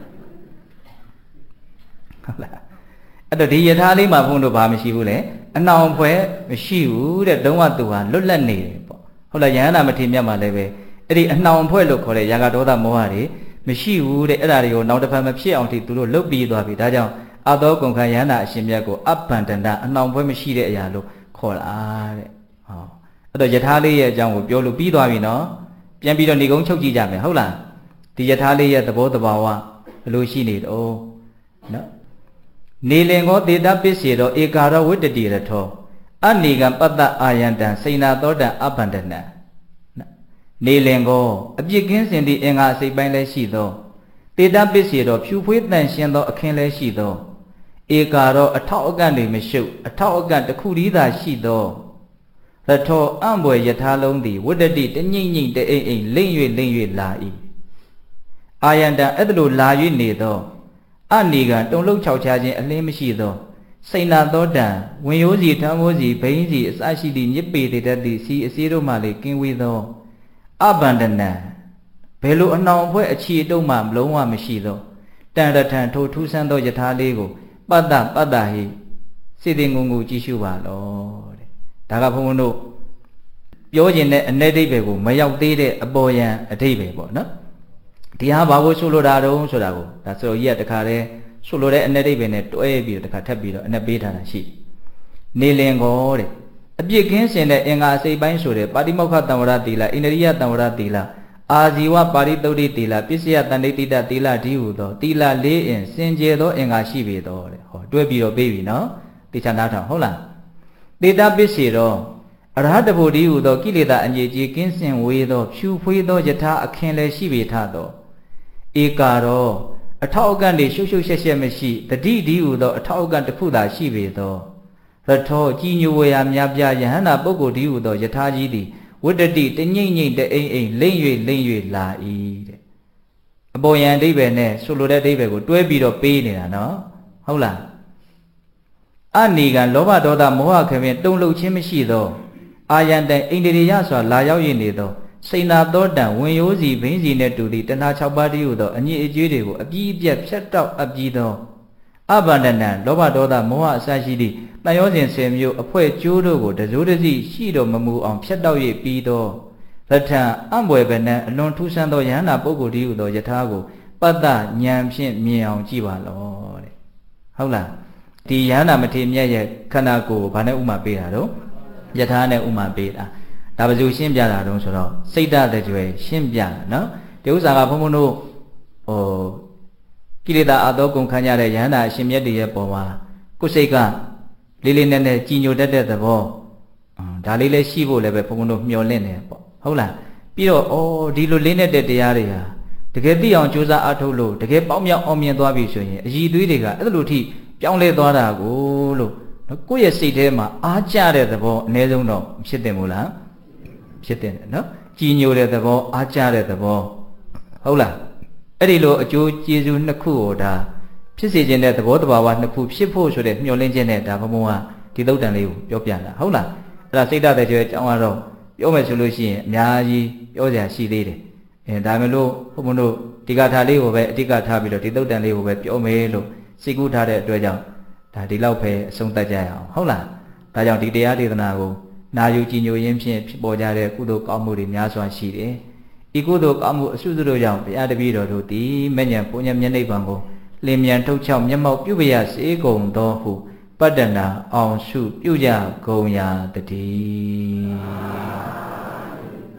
ဘူးဟုတ်လားအဲ့တော့ဒီယထာလေးမှာဘုန်းတို့ဘာမရှိဘူးလေအနှောင်ဖွဲမရှိဘူးတဲ့လုံးဝသူဟာလွတ်လပ်နေတယ်ပေါ့ဟုတ်လားယဟန္တာမထေရမြတ်မှာလည်းပဲအဲ့ဒီအနှောင်ဖွဲလို့ခေါ်တဲ့ယာဂဒေါသမောဟတွေမရှိဘူးတဲ့အဲ့ဒါတွေကိုနောက်တစ်ဖက်မဖြစ်အောင်ထိသူတို့လှုပ်ပြီးသွားပြီဒါကြောင့်အသောကုန်ခံယဟန္တာအရှင်မြတ်ကိုအပ္ပန္တန္တအနှောင်ဖွဲမရှိတဲ့အရာလို့ခေါ်တာတဲ့ဟောအဲ့တော့ယထာလေးရဲ့အကြောင်းကိုပြောလို့ပြီးသွားပြီနော်ပြန်ပြီးတော့နေကုန်းချုပ်ကြည့်ကြမယ်ဟုတ်လားဒီယထာလေးရဲ့သဘောတဘာဝဘယ်လိုရှိနေတော့နော်နေလင်ကောဒေတာပစ္စေတော်ဧကာရောဝိတ္တတိရထောအနေကံပတ္တအာယန္တံစိဏသောတံအပန္တနံနေလင်ကောအပြစ်ကင်းစင်သည့်အင်္ဂါအစိတ်ပိုင်းလည်းရှိသောဒေတာပစ္စေတော်ဖြူဖွေးတန်ရှင်းသောအခင်းလည်းရှိသောဧကာရောအထောက်အကန့်တွေမရှုပ်အထောက်အကန့်တစ်ခုတည်းသာရှိသောရထောအံ့ဘွယ်ယထာလုံးသည်ဝိတ္တတိတညိမ့်ညိမ့်တအိမ်အိမ်လိမ့်၍လိမ့်၍လာ၏အာယန္တံအဲ့ဒါလိုလာ၍နေသောအနေကတုံလုံးခြောက်ချခြင်းအလင်းမရှိသောစိဏသောတံဝင်ရိုးစီထမ်းမိုးစီဘိန်းစီအစရှိသည့်မြစ်ပေတတ်သည့်စီအစည်းတို့မှလည်းကင်းဝေးသောအဘန္ဒနံဘယ်လိုအနှောင်အဖွဲ့အခြေအတုံးမှမလုံးဝမရှိသောတန်ရထံထိုထူးဆန်းသောယထာလေးကိုပတ္တပတ္တဟိစေတင်ငုံငုံကြည့်ရှုပါလောတဲ့ဒါကဘုန်းဘုန်းတို့ပြောခြင်းနဲ့အ내ဒိဗ္ဗေကိုမရောက်သေးတဲ့အပေါ်ယံအဓိပ္ပာယ်ပေါ့နော်ဒီဟာဘာကိုဆိုလိုတာတုံးဆိုတာကိုဒါဆိုတော့ကြီးကတခါတည်းဆိုလိုတဲ့အ내ဒိဗ္ဗေနဲ့တွဲပြီးတော့တခါထပ်ပြီးတော့အ내ပေးထားတာရှိနေလင်ကောတဲ့အပြစ်ကင်းစင်တဲ့အင်္ဂါအစိတ်ပိုင်းဆိုတဲ့ပါတိမောက္ခတံဝရသီလဣန္ဒြိယတံဝရသီလအာဇီဝပါရိသုဒ္ဓိသီလပစ္စယတန်ဋိတိတသီလဒီဟုသောသီလလေးအင်စင်ကြယ်သောအင်္ဂါရှိပေသောတဲ့ဟောတွဲပြီးတော့ပေးပြီနော်တေချာနားထောင်ဟုတ်လားတေတပစ္စေတော့အရဟတဖို့ဒီဟုသောကိလေသာအငြိကြီးကင်းစင်ဝေသောဖြူဖွေးသောယထာအခင်းလည်းရှိပေထသောဧကာရောအထောက်အကန့်တွေရှုပ်ရှုပ်ရှက်ရှက်မရှိတတိဒီဟုသောအထောက်အကန့်တစ်ခုသာရှိပေသောရထောကြည်ညိုဝေယများပြယဟန္တာပုဂ္ဂိုလ်ဒီဟုသောယထာကြီးသည်ဝိတ္တတိတညိမ့်ညိမ့်တအိမ်အိမ်လိမ့်၍လိမ့်၍လာ၏တဲ့အပေါ်ယံအဓိပ္ပာယ်နဲ့ဆိုလိုတဲ့အဓိပ္ပာယ်ကိုတွဲပြီးတော့ပေးနေတာနော်ဟုတ်လားအနေကလောဘဒေါသမောဟခင်ဖြင့်တုံ့လှုပ်ခြင်းမရှိသောအာယန္တအိန္ဒြိယစွာလာရောက်ရနေသောစိဏသောတံဝင်ရိုးစီဘိန်းစီနှင့်တူသည့်တဏှာ၆ပါးတည်းဟုသောအညစ်အကြေးတွေကိုအပြည့်အပြတ်ဖြတ်တောက်အပ်ပြီးသောအဘန္ဒနံလောဘဒေါသမောဟအစရှိသည့်တန်ရောစဉ်ဆယ်မျိုးအဖွဲ့ကျိုးတို့ကိုတစိုးတစည်းရှိတော်မမူအောင်ဖြတ်တောက်၍ပြီးသောရထံအံ့ဘွယ်ပဲနံအလွန်ထူးဆန်းသောယဟန္တာပုဂ္ဂိုလ်တည်းဟုသောယထာကိုပတ္တဉာဏ်ဖြင့်မြင်အောင်ကြည့်ပါလောတဲ့ဟုတ်လားဒီယဟန္တာမထေရမြတ်ရဲ့ခန္ဓာကိုယ်ကိုဘာနဲ့ဥမာပေးတာတော့ယထာနဲ့ဥမာပေးတာဒါဘယ်သူရှင်းပြတာတုံးဆိုတော့စိတ်ဓာတ်ကြွယ်ရှင်းပြတာနော်ဒီဥစ္စာကဘုန်းဘုန်းတို့ဟိုကိလေသာအသောကုန်ခံရတဲ့ယဟန္တာအရှင်မြတ်တွေရဲ့ပုံမှာကိုယ်စိတ်ကလေးလေးနက်နက်ကြည်ညိုတတ်တဲ့သဘောဒါလေးလည်းရှိဖို့လည်းပဲဘုန်းဘုန်းတို့မျှော်လင့်နေပေါ့ဟုတ်လားပြီးတော့ဩဒီလိုလေးနဲ့တဲ့တရားတွေဟာတကယ်သိအောင်ကြိုးစားအားထုတ်လို့တကယ်ပေါက်မြောက်အောင်မြင်သွားပြီဆိုရင်အည်သွေးတွေကအဲ့လိုထိပြောင်းလဲသွားတာကိုလို့ကိုယ့်ရဲ့စိတ်ထဲမှာအားကျတဲ့သဘောအနည်းဆုံးတော့ဖြစ်တယ်မို့လားဖြစ်တယ်နော်ကြည်ညိုတဲ့သဘောအားကျတဲ့သဘောဟုတ်လားအဲ့ဒီလိုအကျိုးကျေးဇူးနှစ်ခုကိုဒါဖြစ်စေခြင်းတဲ့သဘောတဘာဝနှစ်ခုဖြစ်ဖို့ဆိုတဲ့မျှော်လင့်ခြင်းနဲ့ဒါဘုံဘုံကဒီသုတ်တန်လေးကိုပြောပြတာဟုတ်လားအဲ့ဒါစိတ်ဓာတ်တဲ့ကျွဲအကြောင်းကတော့ပြောမယ်ဆိုလို့ရှိရင်အများကြီးပြောစရာရှိသေးတယ်အဲဒါမျိုးလို့ဘုံဘုံတို့ဒီကထာလေးကိုပဲအတိတ်ကထားပြီးတော့ဒီသုတ်တန်လေးကိုပဲပြောမယ်လို့စိတ်ကူးထားတဲ့အတွက်ကြောင့်ဒါဒီလောက်ပဲအဆုံးသတ်ကြရအောင်ဟုတ်လားဒါကြောင့်ဒီတရားဒေသနာကိုနာယူကြည်ညိုရင်းဖြင့်ဖြစ်ပေါ်ကြတဲ့ကုသိုလ်ကောင်းမှုတွေများစွာရှိတယ်ဤကုသိုလ်ကောင်းမှုအစွတ်စွတ်ကြောင့်ဘုရားတပည့်တော်တို့သည်မဉ္ဇဉ်ပုညမျက်နှိပ်ပံကိုလင်းမြန်ထုတ်ချောက်မျက်မှောက်ပြုပရစေကုန်သောဟုပတ္တနာအောင်ရှုပြုကြကုန်ရာတည်း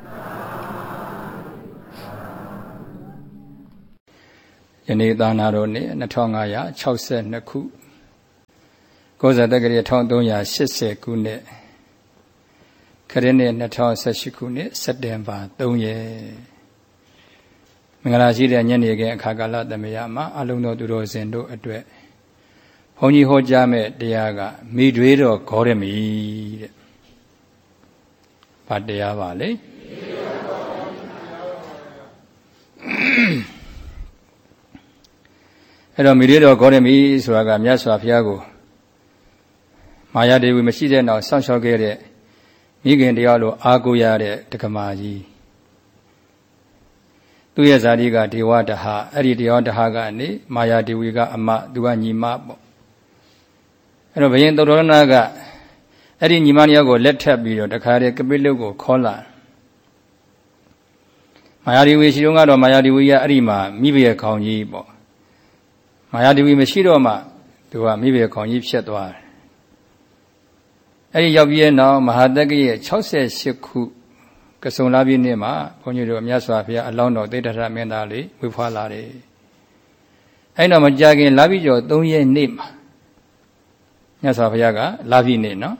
ယနေ့သာနာတော်နှစ်နှစ်ထောင်ငါးရာခြောက်ဆယ်နှစ်ခုကိုဇာတက္ကရာတစ်ထောင်သုံးရာရှစ်ဆယ်ခုနှစ်ခရစ်နှစ်နှစ်ထောင်ဆယ်ရှစ်ခုနှစ်စက်တင်ဘာသုံးရက်မင်္ဂလာရှိတဲ့ညနေခင်းအခါကာလသမယမှာအလုံးတော်သူတော်စင်တို့အတွက်ဘုန်းကြီးဟောကြားမဲ့တရားကမိတွေးတော်ဂေါရမီတဲ့ဘာတရားပါလဲအဲ့တော့မိတွေးတော်ဂေါရမီဆိုတာကမြတ်စွာဘုရားကိုမာယာဒေဝီမရှိတဲ့နောက်ဆောင်းလျှောက်ခဲ့တဲ့မိခင်တရားလိုအားကိုးရတဲ့တက္ကမကြီးသူ့ရဲ့ဇာတိကဒေဝတဟအဲ့ဒီဒေဝတဟကနေမာယာဒေဝီကအမသူကညီမပေါ့အဲ့တော့ဘုရင်သုတ္တရဏကအဲ့ဒီညီမနှစ်ယောက်ကိုလက်ထပ်ပြီးတော့တခါတည်းကပိလုတ်ကိုခေါ်လာမာယာဒေဝီရှိတော့ကတော့မာယာဒေဝီကအဲ့ဒီမှာမိဘရဲ့ခေါင်းကြီးပေါ့မာယာဒေဝီမရှိတော့မှသူကမိဘရဲ့ခေါင်းကြီးဖြစ်သွားတယ်အဲ့ဒီရောက်ပြီးတဲ့နောက်မဟာတက္ကရဲ့ခြောက်ဆယ်ရှစ်ခုကစုံလာပြီးနေ့မှာဘုန်းကြီးတို့မြတ်စွာဘုရားအလောင်းတော်သိတ္တရမင်းသားလေးဝေဖွားလာတယ်အဲ့တော့မကြခင်လာပြီးကျော်သုံးရက်နေ့မှာမြတ်စွာဘုရားကလာပြီးနေ့နော်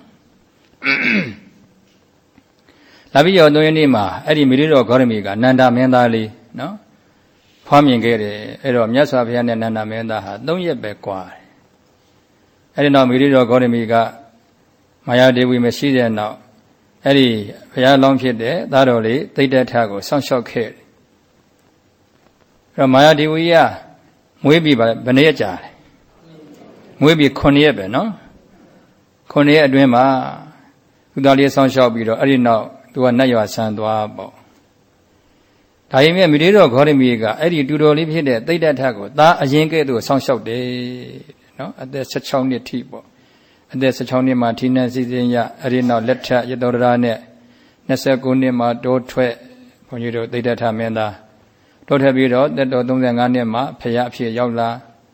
လာပြီးကျော်သုံးရက်နေ့မှာအဲ့ဒီမိရိတော်ဂေါရမီကနန္ဒမင်းသားလေးနော်ဖွားမြင်ခဲ့တယ်အဲ့တော့မြတ်စွာဘုရားနဲ့နန္ဒမင်းသားဟာသုံးရက်ပဲကွာတယ်အဲ့ဒီနောက်မိရိတော်ဂေါရမီကမာယာဒေဝီမရှိတဲ့နောက်အဲ့ဒီဘုရားလောင်းဖြစ်တဲ့သားတော်လေးသိတ္တထကိုစောင့်ရှောက်ခဲ့တယ်အဲ့တော့မာယာဒေဝီကမွေးပြီးဘယ်နှစ်ရက်ကြာလဲမွေးပြီးခုနှစ်ရက်ပဲနော်ခုနှစ်ရက်အတွင်းမှာသူသားလေးစောင့်ရှောက်ပြီးတော့အဲ့ဒီနောက်သူကနတ်ရွာဆန်းသွားပေါ့ဒါရင်မြတ်မိတေတော်ဂေါရမီကအဲ့ဒီတူတော်လေးဖြစ်တဲ့သိတ္တထကိုသားအရင်ကဲ့သို့စောင့်ရှောက်တယ်နော်အသက်၁၆နှစ်ထိပေါ့အသက်၁၆နှစ်မှာဌိနန်းစည်းစိမ်ရအဲ့ဒီနောက်လက်ထရတောဒရာနဲ့၂၉နှစ်မှာတိုးထွက်ဘုန်းကြီးတို့သိတ္တထမင်းသားတိုးထွက်ပြီးတော့သက်တော်၃၅နှစ်မှာဖရာအဖြစ်ရောက်လာ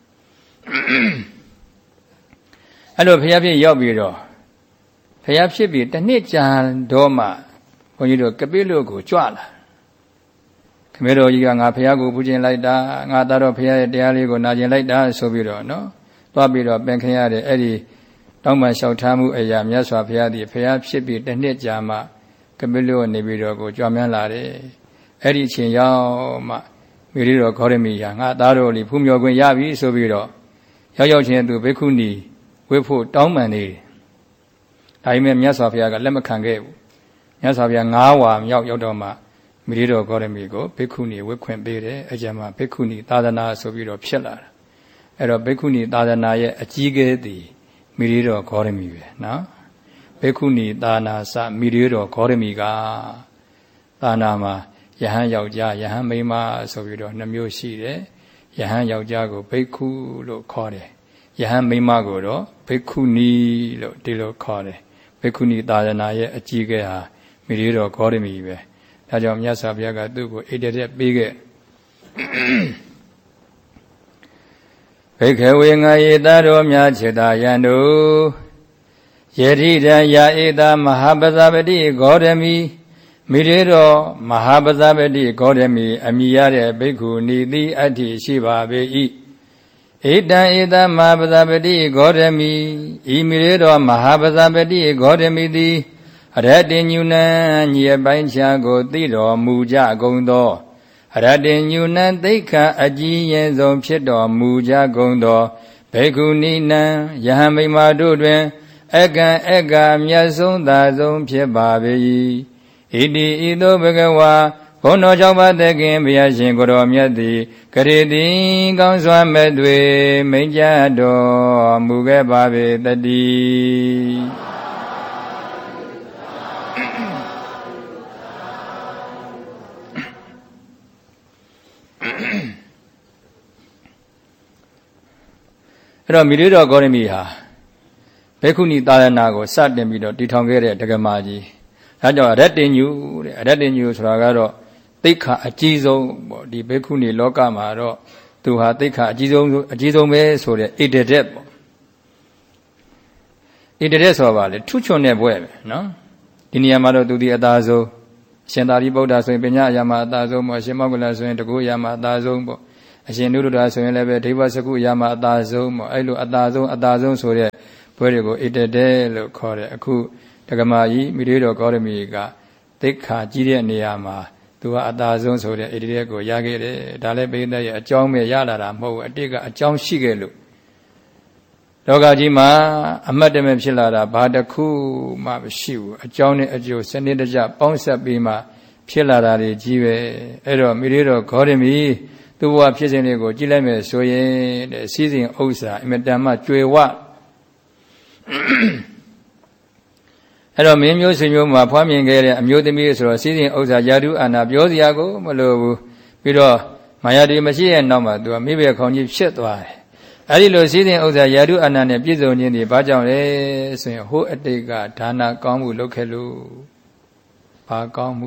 အဲ့လိုဖရာဖြစ်ရောက်ပြီးတော့ဖရာဖြစ်ပြီးတစ်နှစ်ကြာတော့မှဘုန်းကြီးတို့ကပိလုတ်ကိုကြွလာခမေတော်ကြီးကငါဖရာကိုပူဇင်လိုက်တာငါသားတော်ဖရာရဲ့တရားလေးကိုနာကျင်လိုက်တာဆိုပြီးတော့နော်သွားပြီးတော့ပင်ခင်ရတဲ့အဲ့ဒီတောင်းပန်လျှောက်ထားမှုအရာမြတ်စွာဘုရားသည်ဘုရားဖြစ်ပြီးတစ်နှစ်ကြာမှကပိလုတ်နေပြီးတော့ကိုကြွမြန်းလာတယ်အဲ့ဒီအချိန်ရောက်မှမိရိတော်ဂေါရမီဟာငါသားတော်လေးဖူးမြော်ခွင့်ရပြီဆိုပြီးတော့ရောက်ရောက်ချင်းသူဘိက္ခုနီဝိဖို့တောင်းပန်နေတယ်ဒါပေမဲ့မြတ်စွာဘုရားကလက်မခံခဲ့ဘူးမြတ်စွာဘုရားငါးဝါမြောက်ရောက်တော့မှမိရိတော်ဂေါရမီကိုဘိက္ခုနီဝိခွင့်ပေးတယ်အဲကြမှာဘိက္ခုနီသာသနာဆိုပြီးတော့ဖြစ်လာတာအဲ့တော့ဘိက္ခုနီသာသနာရဲ့အကြီးအကဲသည်မိရိတော်ဂေါရမီပဲနော်ဘိက္ခုနီသာနာစမိရိတော်ဂေါရမီကသာနာမှာယဟန်ယောက်ျားယဟန်မိန်းမဆိုပြီးတော့နှမျိုးရှိတယ်ယဟန်ယောက်ျားကိုဘိက္ခုလို့ခေါ်တယ်ယဟန်မိန်းမကိုတော့ဘိက္ခုနီလို့ဒီလိုခေါ်တယ်ဘိက္ခုနီသာသနာရဲ့အကြီးအကဲဟာမိရိတော်ဂေါရမီပဲဒါကြောင့်မြတ်စွာဘုရားကသူ့ကိုဣတရက်ပေးခဲ့ဘိက္ခဝေငါယေသားတော်များခြေသာယံတို့ယေတိတံယာဧတာမဟာပဇာပတိဂေါရမီမိရေတော်မဟာပဇာပတိဂေါရမီအမိရတဲ့ဘိက္ခုနီတိအတ္တိရှိပါပေ၏ဧတံဧတာမဟာပဇာပတိဂေါရမီဤမိရေတော်မဟာပဇာပတိဂေါရမီသည်အရတ္တညုနံညီအပိုင်းခြားကိုသိတော်မူကြကုန်သောအရတ္တညုနံသိက္ခာအကြီးရင်ဆုံးဖြစ်တော်မူကြကုန်သောဘိက္ခုနီနံယဟန်မိမာတို့တွင်အကံအကမြတ်ဆုံးသာဆုံးဖြစ်ပါပေ၏ဣတိဤသို့ဘဂဝါဘုန်းတော်ကြောင့်ပါသခင်ဘုရားရှင်ကိုယ်တော်မြတ်သည်ကရေတိကောင်းစွာမဲ့တွေမိန့်ကြတော်မူခဲ့ပါပေတည်းအဲ့တော့မိရိတော်ဂေါရမီဟာဘိက္ခုနီသာသနာကိုစတင်ပြီးတော့တည်ထောင်ခဲ့တဲ့ဒကမာကြီးဒါကြောင့်အရတ္တညုတဲ့အရတ္တညုဆိုတာကတော့သိက္ခာအကြီးဆုံးပေါ့ဒီဘိက္ခုနီလောကမှာတော့သူဟာသိက္ခာအကြီးဆုံးအကြီးဆုံးပဲဆိုတဲ့ဣတရက်ပေါ့ဣတရက်ဆိုပါလေထုချွန်တဲ့ဘွဲ့ပဲနော်ဒီနေရာမှာတော့သူဒီအသာဆုံး ရှင်သာရိပုတ္တရာဆိုရင်ပညာအရာမှာအသာဆုံးပေါ့ရှင်မောဂလဆိုရင်တကူအရာမှာအသာဆုံးပေါ့အရှင်နုဒ္ဒရာဆိုရင်လည်းပဲဒိဗ္ဗစကုအရာမှာအသာဆုံးပေါ့အဲ့လိုအသာဆုံးအသာဆုံးဆိုတဲ့ဘွဲတွေကိုဣတတေလို့ခေါ်တယ်အခုဒကမာကြီးမိရေတော်ဂေါရမီကသိက္ခာကြီးတဲ့နေရာမှာသူကအသာဆုံးဆိုတဲ့ဣတတေကိုရခဲ့တယ်ဒါလည်းပိဋကရဲ့အကြောင်းပဲရလာတာမဟုတ်ဘူးအတိတ်ကအကြောင်းရှိခဲ့လို့လောကကြီးမှာအမတ်တမဲ့ဖြစ်လာတာဘာတစ်ခုမှမရှိဘူးအကြောင်းနဲ့အကျိုးစနစ်တကျပေါင်းစပ်ပြီးမှဖြစ်လာတာတွေကြီးပဲအဲ့တော့မိရေတော်ဂေါရမီသူ့ဘဝဖြစ်စဉ်လေးကိုကြည့်လိုက်မယ်ဆိုရင်တဲ့စီးစိမ်ဥစ္စာအမတန်မှကျွယ်ဝအဲ့တော့မင်းမျိုးဆွေမျိုးမှာဖွားမြင်ခဲ့တဲ့အမျိုးသမီးဆိုတော့စီးစိမ်ဥစ္စာယာတုအာနာပြောစရာကိုမလိုဘူးပြီးတော့မာယာတိမရှိရဲ့နောက်မှာသူကမိဘခေါင်းကြီးဖြစ်သွားတယ်အဲ့ဒီလိုစီးစိမ်ဥစ္စာယာတုအာနာနဲ့ပြည့်စုံခြင်းဒီဘာကြောင့်လဲဆိုရင်ဟိုအတိတ်ကဒါနကောင်းမှုလုပ်ခဲ့လို့ဘာကောင်းမှု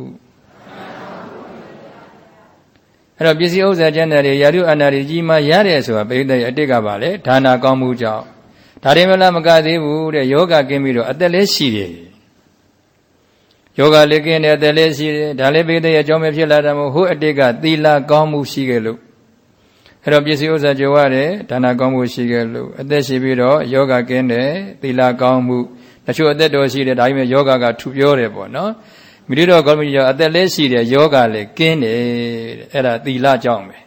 အဲ့တော့ပစ္စည်းဥစ္စာကျန်တဲ့ယာတုအာနာတွေကြီးမှရတယ်ဆိုတာပိဋကရဲ့အတိတ်ကပါလေဒါနကောင်းမှုကြောင့်ဒါတွေမလားမကသေးဘူးတဲ့ယောဂကင်းပြီးတော့အသက်လည်းရှိတယ်ယောဂလည်းကင်းတယ်အသက်လည်းရှိတယ်ဒါလည်းပိဋကရဲ့အကြောင်းပဲဖြစ်လာတာမဟုတ်ဟိုအတိတ်ကသီလကောင်းမှုရှိခဲ့လို့အဲ့တော့ပစ္စည်းဥစ္စာကြွယ်ဝတယ်ဒါနကောင်းမှုရှိခဲ့လို့အသက်ရှိပြီးတော့ယောဂကင်းတယ်သီလကောင်းမှုတချို့အသက်တော်ရှိတယ်ဒါပေမဲ့ယောဂကထူပြောတယ်ပေါ့နော်မိရိတော်ဂေါရမီကျော်အသက်လည်းရှိတယ်ယောဂလည်းကင်းတယ်အဲ့ဒါသီလကြောင့်ပဲ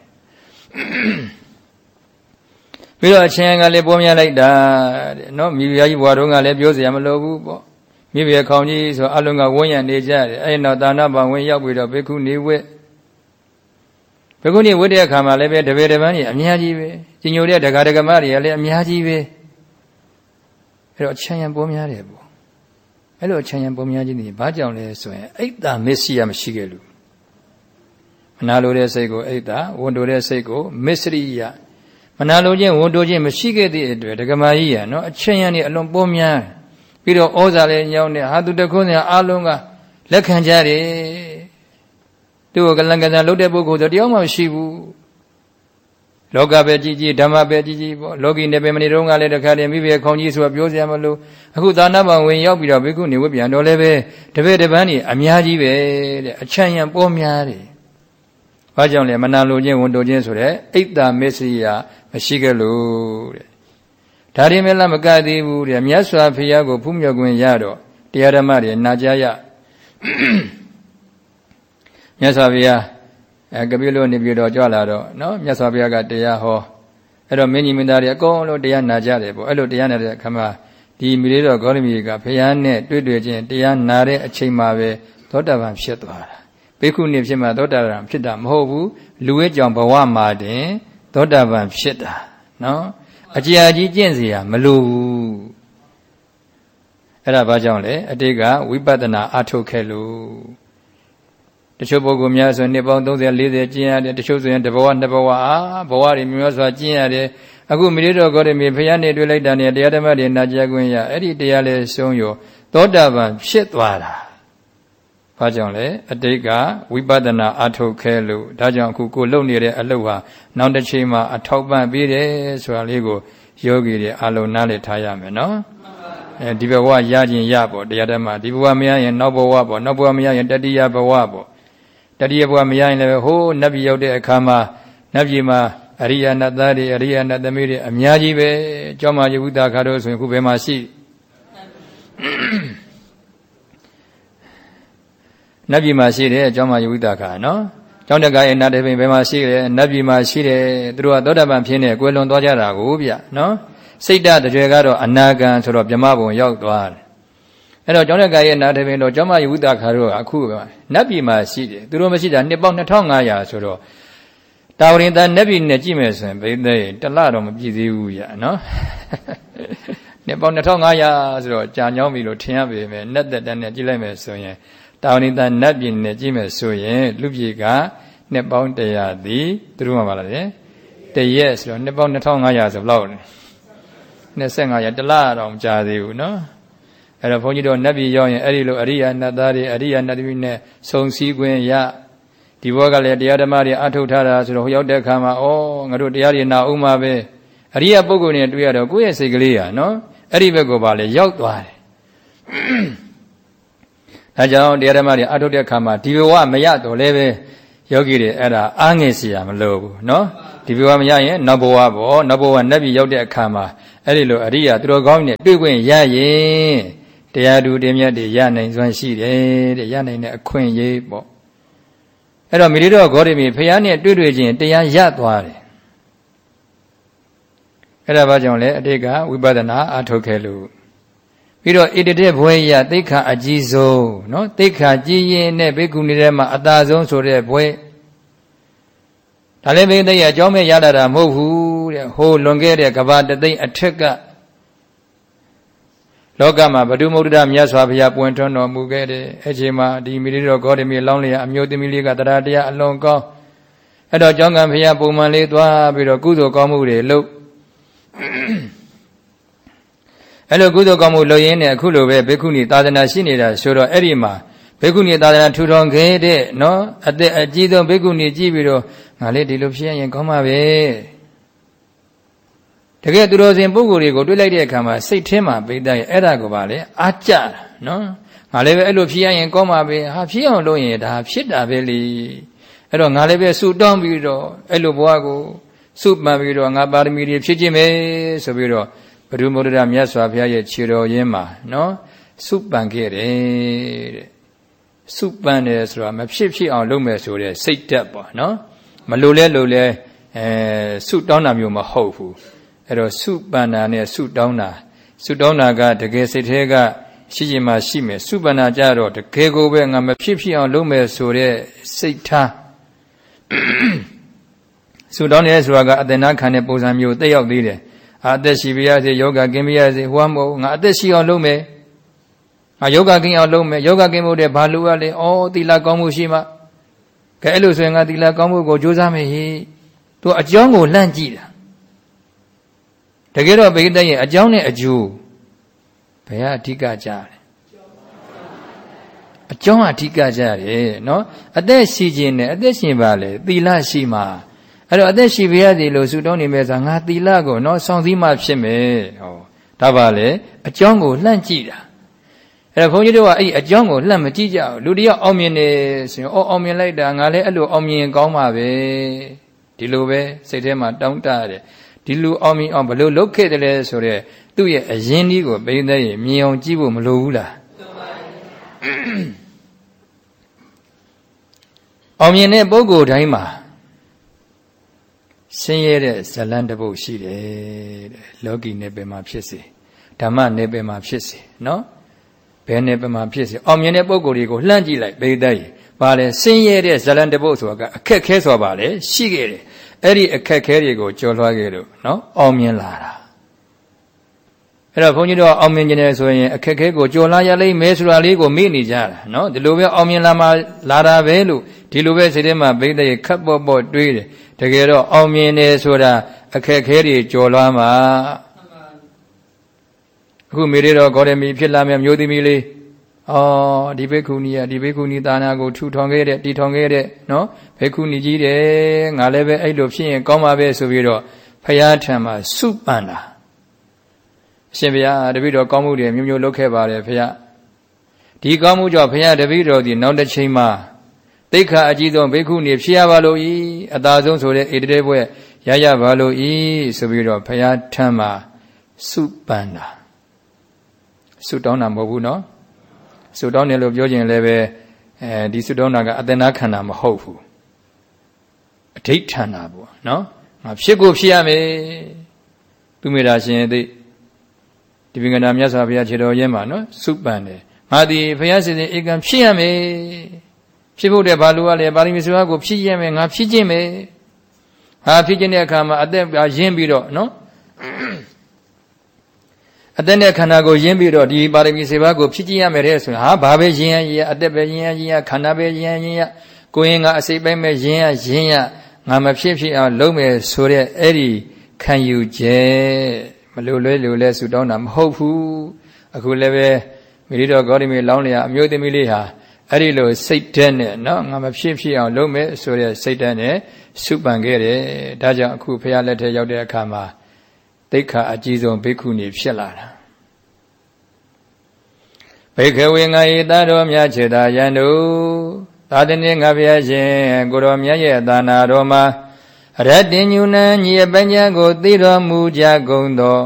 ပြီးတော့အချင်းကလည်းပေါ်များလိုက်တာတဲ့နော်မိဖုရားကြီးဘွားတော်ကလည်းပြောစရာမလိုဘူးပေါ့မိဖုရားခေါင်းကြီးဆိုအလုံးကဝန်းရံနေကြတယ်အဲ့နောက်သာနာပံဝင်ရောက်ပြီးတော့ဘေကုနေဝက်ဘေကုနေဝက်တဲ့အခါမှာလည်းပဲတပည့်တပန်းကြီးအများကြီးပဲကြီးညိုတဲ့ဒကာဒကမတွေကလည်းအများကြီးပဲအဲ့တော့အချင်းရံပေါ်များတယ်ပေါ့အဲ့လိုအချမ်းရံပုံများခြင်းဒီဘာကြောင့်လဲဆိုရင်အိတ်တာမစ္စရိယမရှိခဲ့လို့မနာလိုတဲ့စိတ်ကိုအိတ်တာဝန်တိုတဲ့စိတ်ကိုမစ္စရိယမနာလိုခြင်းဝန်တိုခြင်းမရှိခဲ့တဲ့အတွက်ဒကမာကြီးရနော်အချမ်းရံနေအလွန်ပုံများပြီးတော့ဩဇာလည်းညောင်းတဲ့ဟာသူတခုနဲ့အားလုံးကလက်ခံကြတယ်သူ့ကိုကလန်ကစားလုပ်တဲ့ပုဂ္ဂိုလ်ဆိုတယောက်မှမရှိဘူးလောကပဲကြည်ကြည်ဓမ္မပဲကြည်ကြည်ပေါ့လောကီနဲ့ပဲမနေတော့ကလည်းတခါတည်းမိဘခေါင်းကြီးဆိုတာပြောစရာမလိုအခုသာနာပံဝင်ရောက်ပြီးတော့ဘိက္ခုနေဝတ်ပြန်တော့လည်းပဲတပည့်တပန်းကြီးအများကြီးပဲတဲ့အချမ်းရံပေါ်များတယ်။ဘာကြောင့်လဲမနာလိုခြင်းဝန်တိုခြင်းဆိုတဲ့အိတ်တာမစ္စရိယမရှိကြလို့တဲ့။ဒါရင်လည်းမကသေးဘူးတဲ့မြတ်စွာဘုရားကိုဖူးမြော်ခွင့်ရတော့တရားဓမ္မတွေနာကြားရမြတ်စွာဘုရားအဲကပိလို့နေပြီးတော့ကြွလာတော့နော်မြတ်စွာဘုရားကတရားဟောအဲ့တော့မင်းကြီးမင်းသားတွေအကုန်လုံးတရားနာကြတယ်ပေါ့အဲ့လိုတရားနာတဲ့အခါမှာဒီမိရေတော်ဂေါရမီကဘုရားနဲ့တွေ့တွေ့ချင်းတရားနာတဲ့အချိန်မှာပဲသောတာပန်ဖြစ်သွားတာဘိက္ခုနီဖြစ်မှသောတာပန်ဖြစ်တာမဟုတ်ဘူးလူဝဲကြောင့်ဘဝမှာတင်သောတာပန်ဖြစ်တာနော်အကြာကြီးကျင့်เสียမလိုဘူးအဲ့ဒါဘာကြောင့်လဲအတိတ်ကဝိပဿနာအထုတ်ခဲ့လို့တချို့ပုဂ္ဂိုလ်များဆိုရင်နှစ်ပေါင်းသုံးဆယ်လေးဆယ်ကျင့်ရတယ်တချို့ဆိုရင်တစ်ဘဝနှစ်ဘဝအာဘဝတွေမျိုးစွာကျင့်ရတယ်အခုမိရိတော်ဂေါရမီဘုရားနဲ့တွေ့လိုက်တာနဲ့တရားဓမ္မတွေနာကြားခွင့်ရအဲ့ဒီတရားလေးဆုံးရောသောတာပန်ဖြစ်သွားတာဘာကြောင့်လဲအတိတ်ကဝိပဿနာအထုတ်ခဲလို့ဒါကြောင့်အခုကိုလုပ်နေတဲ့အလုပ်ဟာနောက်တစ်ချိန်မှာအထောက်ပံ့ပေးတယ်ဆိုတာလေးကိုယောဂီတွေအလုံးနားလည်ထားရမယ်နော်အဲဒီဘဝရခြင်းရပေါ့တရားဓမ္မဒီဘဝမရရင်နောက်ဘဝပေါ့နောက်ဘဝမရရင်တတိယဘဝပေါ့တတိယဘဝမရရင်လည်းဟိုးနတ်ပြည်ရောက်တဲ့အခါမှာနတ်ပြည်မှာအရိယာနတ်သားတွေအရိယာနတ်သမီးတွေအများကြီးပဲကျောင်းမှာယဝုဒခါတို့ဆိုရင်ခုဘယ်မှာရှိနတ်ပြည်မှာရှိတယ်ကျောင်းမှာယဝုဒခါနော်ကျောင်းတကာရဲ့နတ်တွေဘယ်မှာရှိတယ်နတ်ပြည်မှာရှိတယ်သူတို့ကသောတာပန်ဖြစ်နေကွယ်လွန်သွားကြတာကိုဗျနော်စိတ်ဓာတ်တကြွယ်ကတော့အနာဂံဆိုတော့ဗြဟ္မဘုံရောက်သွားတယ်အဲ့တော့ကျောင်းတကာရဲ့နတ်တွေတော့ကျောင်းမှာယဝုဒခါတို့ကအခုနတ်ပြည်မှာရှိတယ်သူတို့မရှိတာနှစ်ပေါင်းနှစ်ထောင်ငါးရာဆိုတော့တာဝရင်သားနတ်ပြည်နဲ့ကြည့်မယ်ဆိုရင်ဘိသိတလတော့မပြည့်သေးဘူးဗျာနော်နှစ်ပေါင်းနှစ်ထောင်ငါးရာဆိုတော့ကြာညောင်းပြီလို့ထင်ရပေမဲ့နတ်သက်တန်းနဲ့ကြည့်လိုက်မယ်ဆိုရင်တာဝရင်သားနတ်ပြည်နဲ့ကြည့်မယ်ဆိုရင်လူပြည်ကနှစ်ပေါင်းတရာသည်သူတို့မှပါလားတရက်ဆိုတော့နှစ်ပေါင်းနှစ်ထောင်ငါးရာဆိုဘယ်လောက်လဲနှစ်ဆယ့်ငါးရာတလတော့မကြာသေးဘူးနော်အဲ့တော့ဘုန်းကြီးတို့နတ်ပြည်ရောက်ရင်အဲ့ဒီလိုအရိယာနတ်သားတွေအရိယာနတ်သမီးနဲ့ဆုံစည်းခွင့်ရဒီဘောကလည်းတရားဓမ္မတွေအထုတ်ထားတာဆိုတော့ဟိုရောက်တဲ့အခါမှာဩငါတို့တရားတွေနာဦးမှာပဲအရိယာပုဂ္ဂိုလ်တွေတွေ့ရတော့ကိုယ့်ရဲ့စိတ်ကလေးဟာနော်အဲ့ဒီဘက်ကိုပါလေရောက်သွားတယ်ဒါကြောင့်တရားဓမ္မတွေအထုတ်တဲ့အခါမှာဒီဘဝမရတော့လည်းပဲယောဂီတွေအဲ့ဒါအားငယ်เสียမလို့ဘူးနော်ဒဒီဘဝမရရင်နောက်ဘဝပေါ့နောက်ဘဝနတ်ပြည်ရောက်တဲ့အခါမှာအဲ့ဒီလိုအရိယာသူတော်ကောင်းနဲ့တွေ့ခွင့်ရရင်တရားသူတရားမြတ်တွေရနိုင်စွမ်းရှိတယ်တဲ့ရနိုင်တဲ့အခွင့်အရေးပေါ့အဲ့တော့မိရိတော်ဂေါတမီဖျားနဲ့တွေ့တွေ့ချင်းတရားရသွားတယ်အဲ့ဒါဘာကြောင့်လဲအတိတ်ကဝိပဿနာအားထုတ်ခဲ့လို့ပြီးတော့ဣတတေဘွဲရသိက္ခာအကြီးဆုံးနော်သိက္ခာကြီးရင်နဲ့ဘိက္ခုနီထဲမှာအသာဆုံးဆိုတဲ့ဘွဲဒါလည်းဘိသိက်အကြောင်းမဲ့ရလာတာမဟုတ်ဘူးတဲ့ဟိုလွန်ခဲ့တဲ့ကဘာတသိက်အထက်ကလောကမှာဗဒုမုဒ္ဒရာမြတ်စွာဘုရားပွင့်ထွန်းတော်မူခဲ့တဲ့အချိန်မှာဒီမိရိတော်ဂေါတမီလောင်းလျာအမျိုးသမီးလေးကတရားတရားအလွန်ကောင်းအဲ့တော့ကျောင်းကံဘုရားပုံမှန်လေးသွားပြီးတော့ကုသိုလ်ကောင်းမှုတွေလုပ်အဲ့လိုကုသိုလ်ကောင်းမှုလုပ်ရင်းနဲ့အခုလိုပဲဘိက္ခုနီသာသနာရှိနေတာဆိုတော့အဲ့ဒီမှာဘိက္ခုနီသာသနာထူထောင်ခဲ့တဲ့နော်အသက်အကြီးဆုံးဘိက္ခုနီကြည့်ပြီးတော့ငါလေးဒီလိုဖြစ်ရင်ကောင်းမှာပဲတကယ်သူတော်စင်ပုဂ္ဂိုလ်တွေကိုတွေ့လိုက်တဲ့အခါမှာစိတ်ထဲမှာပိဋကရဲ့အဲ့ဒါကိုပါလေအားကြတာနော်ငါလည်းပဲအဲ့လိုဖြစ်ရရင်ကောင်းမှာပဲဟာဖြစ်အောင်လုပ်ရင်ဒါဖြစ်တာပဲလေအဲ့တော့ငါလည်းပဲစုတောင်းပြီးတော့အဲ့လိုဘဝကိုစုပန်ပြီးတော့ငါပါရမီတွေဖြည့်ခြင်းပဲဆိုပြီးတော့ဘဒုမုဒ္ဒရာမြတ်စွာဘုရားရဲ့ခြေတော်ရင်းမှာနော်စုပန်ခဲ့တယ်တဲ့စုပန်တယ်ဆိုတာမဖြစ်ဖြစ်အောင်လုပ်မယ်ဆိုတဲ့စိတ်ဓာတ်ပေါ့နော်မလိုလဲလိုလဲအဲစုတောင်းတာမျိုးမဟုတ်ဘူးအဲ့တော့စုပန်တာနဲ့စုတောင်းတာစုတောင်းတာကတကယ်စိတ်ထဲကရှိရင်မှရှိမယ်စုပန်တာကြတော့တကယ်ကိုပဲငါမဖြစ်ဖြစ်အောင်လုပ်မယ်ဆိုတဲ့စိတ်ထားစုတောင်းတယ်ဆိုတာကအတ္တနာခံတဲ့ပုံစံမျိုးတက်ရောက်သေးတယ်အာအသက်ရှိပြရစေယောဂကင်းပြရစေဟွာမဟုတ်ငါအသက်ရှိအောင်လုပ်မယ်ငါယောဂကင်းအောင်လုပ်မယ်ယောဂကင်းဖို့တဲ့ဘာလို့ရလဲဩသီလကောင်းမှုရှိမှကဲအဲ့လိုဆိုရင်ငါသီလကောင်းမှုကိုကြိုးစားမယ်ဟိသူအကြောင်းကိုလှမ်းကြည့်တာတကယ်တော့ဘိက္ခရဲ့အကြောင်းနဲ့အကျိုးဘယ်ကအဓိကကြလဲအကြောင်းအဓိကကြတယ်နော်အသက်ရှိခြင်းနဲ့အသက်ရှင်ပါလေသီလရှိမှအဲ့တော့အသက်ရှိပြရစီလို့ဆုတောင်းနေမယ်ဆိုတာငါသီလကိုနော်ဆောင်စည်းမှဖြစ်မယ်ဟောဒါပါလေအကြောင်းကိုလှမ်းကြည့်တာအဲ့တော့ဘုန်းကြီးတို့ကအဲ့အကြောင်းကိုလှမ်းမကြည့်ကြဘူးလူတယောက်အောင်မြင်နေဆိုရင်အော်အောင်မြင်လိုက်တာငါလည်းအဲ့လိုအောင်မြင်ကောင်းပါပဲဒီလိုပဲစိတ်ထဲမှာတောင်းတရတယ်ဒီလူအောင်မြင်အောင်ဘယ်လိုလုပ်ခဲ့တယ်လဲဆိုတော့သူ့ရဲ့အရင်းကြီးကိုပိသက်ရင်မြင်အောင်ကြည့်ဖို့မလိုဘူးလားအောင်မြင်တဲ့ပုဂ္ဂိုလ်တိုင်းမှာဆင်းရဲတဲ့ဇလံတစ်ပုဒ်ရှိတယ်တဲ့လောကီနယ်ပယ်မှာဖြစ်စေဓမ္မနယ်ပယ်မှာဖြစ်စေနော်ဘယ်နယ်ပယ်မှာဖြစ်စေအောင်မြင်တဲ့ပုဂ္ဂိုလ်တွေကိုလှမ်းကြည့်လိုက်ပိသက်ရင်ဘာလဲဆင်းရဲတဲ့ဇလံတစ်ပုဒ်ဆိုတာကအခက်ခဲဆိုပါလေရှိခဲ့တယ်အဲ့ဒီအခက်ခဲတွေကိုကျော်လွှားခဲ့လို့နော်အောင်မြင်လာတာအဲ့တော့ဘုန်းကြီးတို့အောင်မြင်ခြင်းနဲ့ဆိုရင်အခက်ခဲကိုကျော်လွှားရလိမ့်မယ်ဆိုတာလေးကိုမေ့နေကြတာနော်ဒီလိုပဲအောင်မြင်လာမှလာတာပဲလို့ဒီလိုပဲစိတ်ထဲမှာပိသက်ခတ်ပေါ့ပေါ့တွေးတယ်တကယ်တော့အောင်မြင်တယ်ဆိုတာအခက်ခဲတွေကျော်လွှားမှာအခုမိရိတော်ဂေါတမီဖြစ်လာမယ့်မျိုးသမီးလေးအော်ဒီဘိက္ခုနီကဒီဘိက္ခုနီသာနာကိုထူထောင်ခဲ့တဲ့တည်ထောင်ခဲ့တဲ့နော်ဘိက္ခုနီကြီးတယ်ငါလည်းပဲအဲ့လိုဖြစ်ရင်ကောင်းပါပဲဆိုပြီးတော့ဖရာထံမှာစုပန်တာအရှင်ဘုရားတပည့်တော်ကောင်းမှုတွေမျိုးမျိုးလုပ်ခဲ့ပါတယ်ဖရာဒီကောင်းမှုကြောင့်ဖရာတပည့်တော်ဒီနောက်တစ်ချိန်မှာသိက္ခာအကြီးဆုံးဘိက္ခုနီဖြစ်ရပါလို့ဤအသာဆုံးဆိုတဲ့ဣတရေဘွဲရရပါလို့ဤဆိုပြီးတော့ဖရာထံမှာစုပန်တာစုတောင်းတာမဟုတ်ဘူးနော်စုတောင်းတယ်လို့ပြောခြင်းလည်းပဲအဲဒီစုတောင်းတာကအတ္တနာခန္ဓာမဟုတ်ဘူးအဋိဋ္ဌာဏပေါ့နော်ငါဖြစ်ကိုဖြစ်ရမယ်သူမေတ္တာရှင်သိဒီပင်ကနာမြတ်စွာဘုရားခြေတော်ရင်းမှာနော်စုပန်တယ်ငါဒီဘုရားရှင်စဉ်ဧကံဖြစ်ရမယ်ဖြစ်ဖို့တဲ့ဘာလို့ရလဲပါရမီစွာကိုဖြစ်ရမယ်ငါဖြစ်ခြင်းပဲဟာဖြစ်ခြင်းတဲ့အခါမှာအသက်ရင်းပြီးတော့နော်အသက်နဲ့ခန္ဓာကိုရင်းပြီးတော့ဒီပါရမီစေပါကိုဖြစ်ခြင်းရမယ်တဲ့ဆိုရင်ဟာဘာပဲရင်းရရအသက်ပဲရင်းရရင်းရခန္ဓာပဲရင်းရရင်းရကိုယ်ရင်ကအစိတ်ပိုင်းပဲရင်းရရင်းရငါမဖြစ်ဖြစ်အောင်လုပ်မယ်ဆိုတဲ့အဲ့ဒီခံယူချက်မလိုလွဲလိုလဲဆူတောင်းတာမဟုတ်ဘူးအခုလည်းပဲမိရိတော်ဂေါတမီလောင်းလျာအမျိုးသမီးလေးဟာအဲ့ဒီလိုစိတ်ဓာတ်နဲ့နော်ငါမဖြစ်ဖြစ်အောင်လုပ်မယ်ဆိုတဲ့စိတ်ဓာတ်နဲ့စုပန်ခဲ့တယ်ဒါကြောင့်အခုဖရာလက်ထက်ရောက်တဲ့အခါမှာသိက္ခာအကြီးဆုံးဘိက္ခုနီဖြစ်လာတာဘိက္ခဝေငါဤသာတော်မြတ်ခြေသာယံတို့သာသနေငါဘုရားရှင်ကိုတော်မြတ်ရဲ့သာနာတော်မှာရတ္တညုနံညီအပညာကိုသိတော်မူကြကုန်သော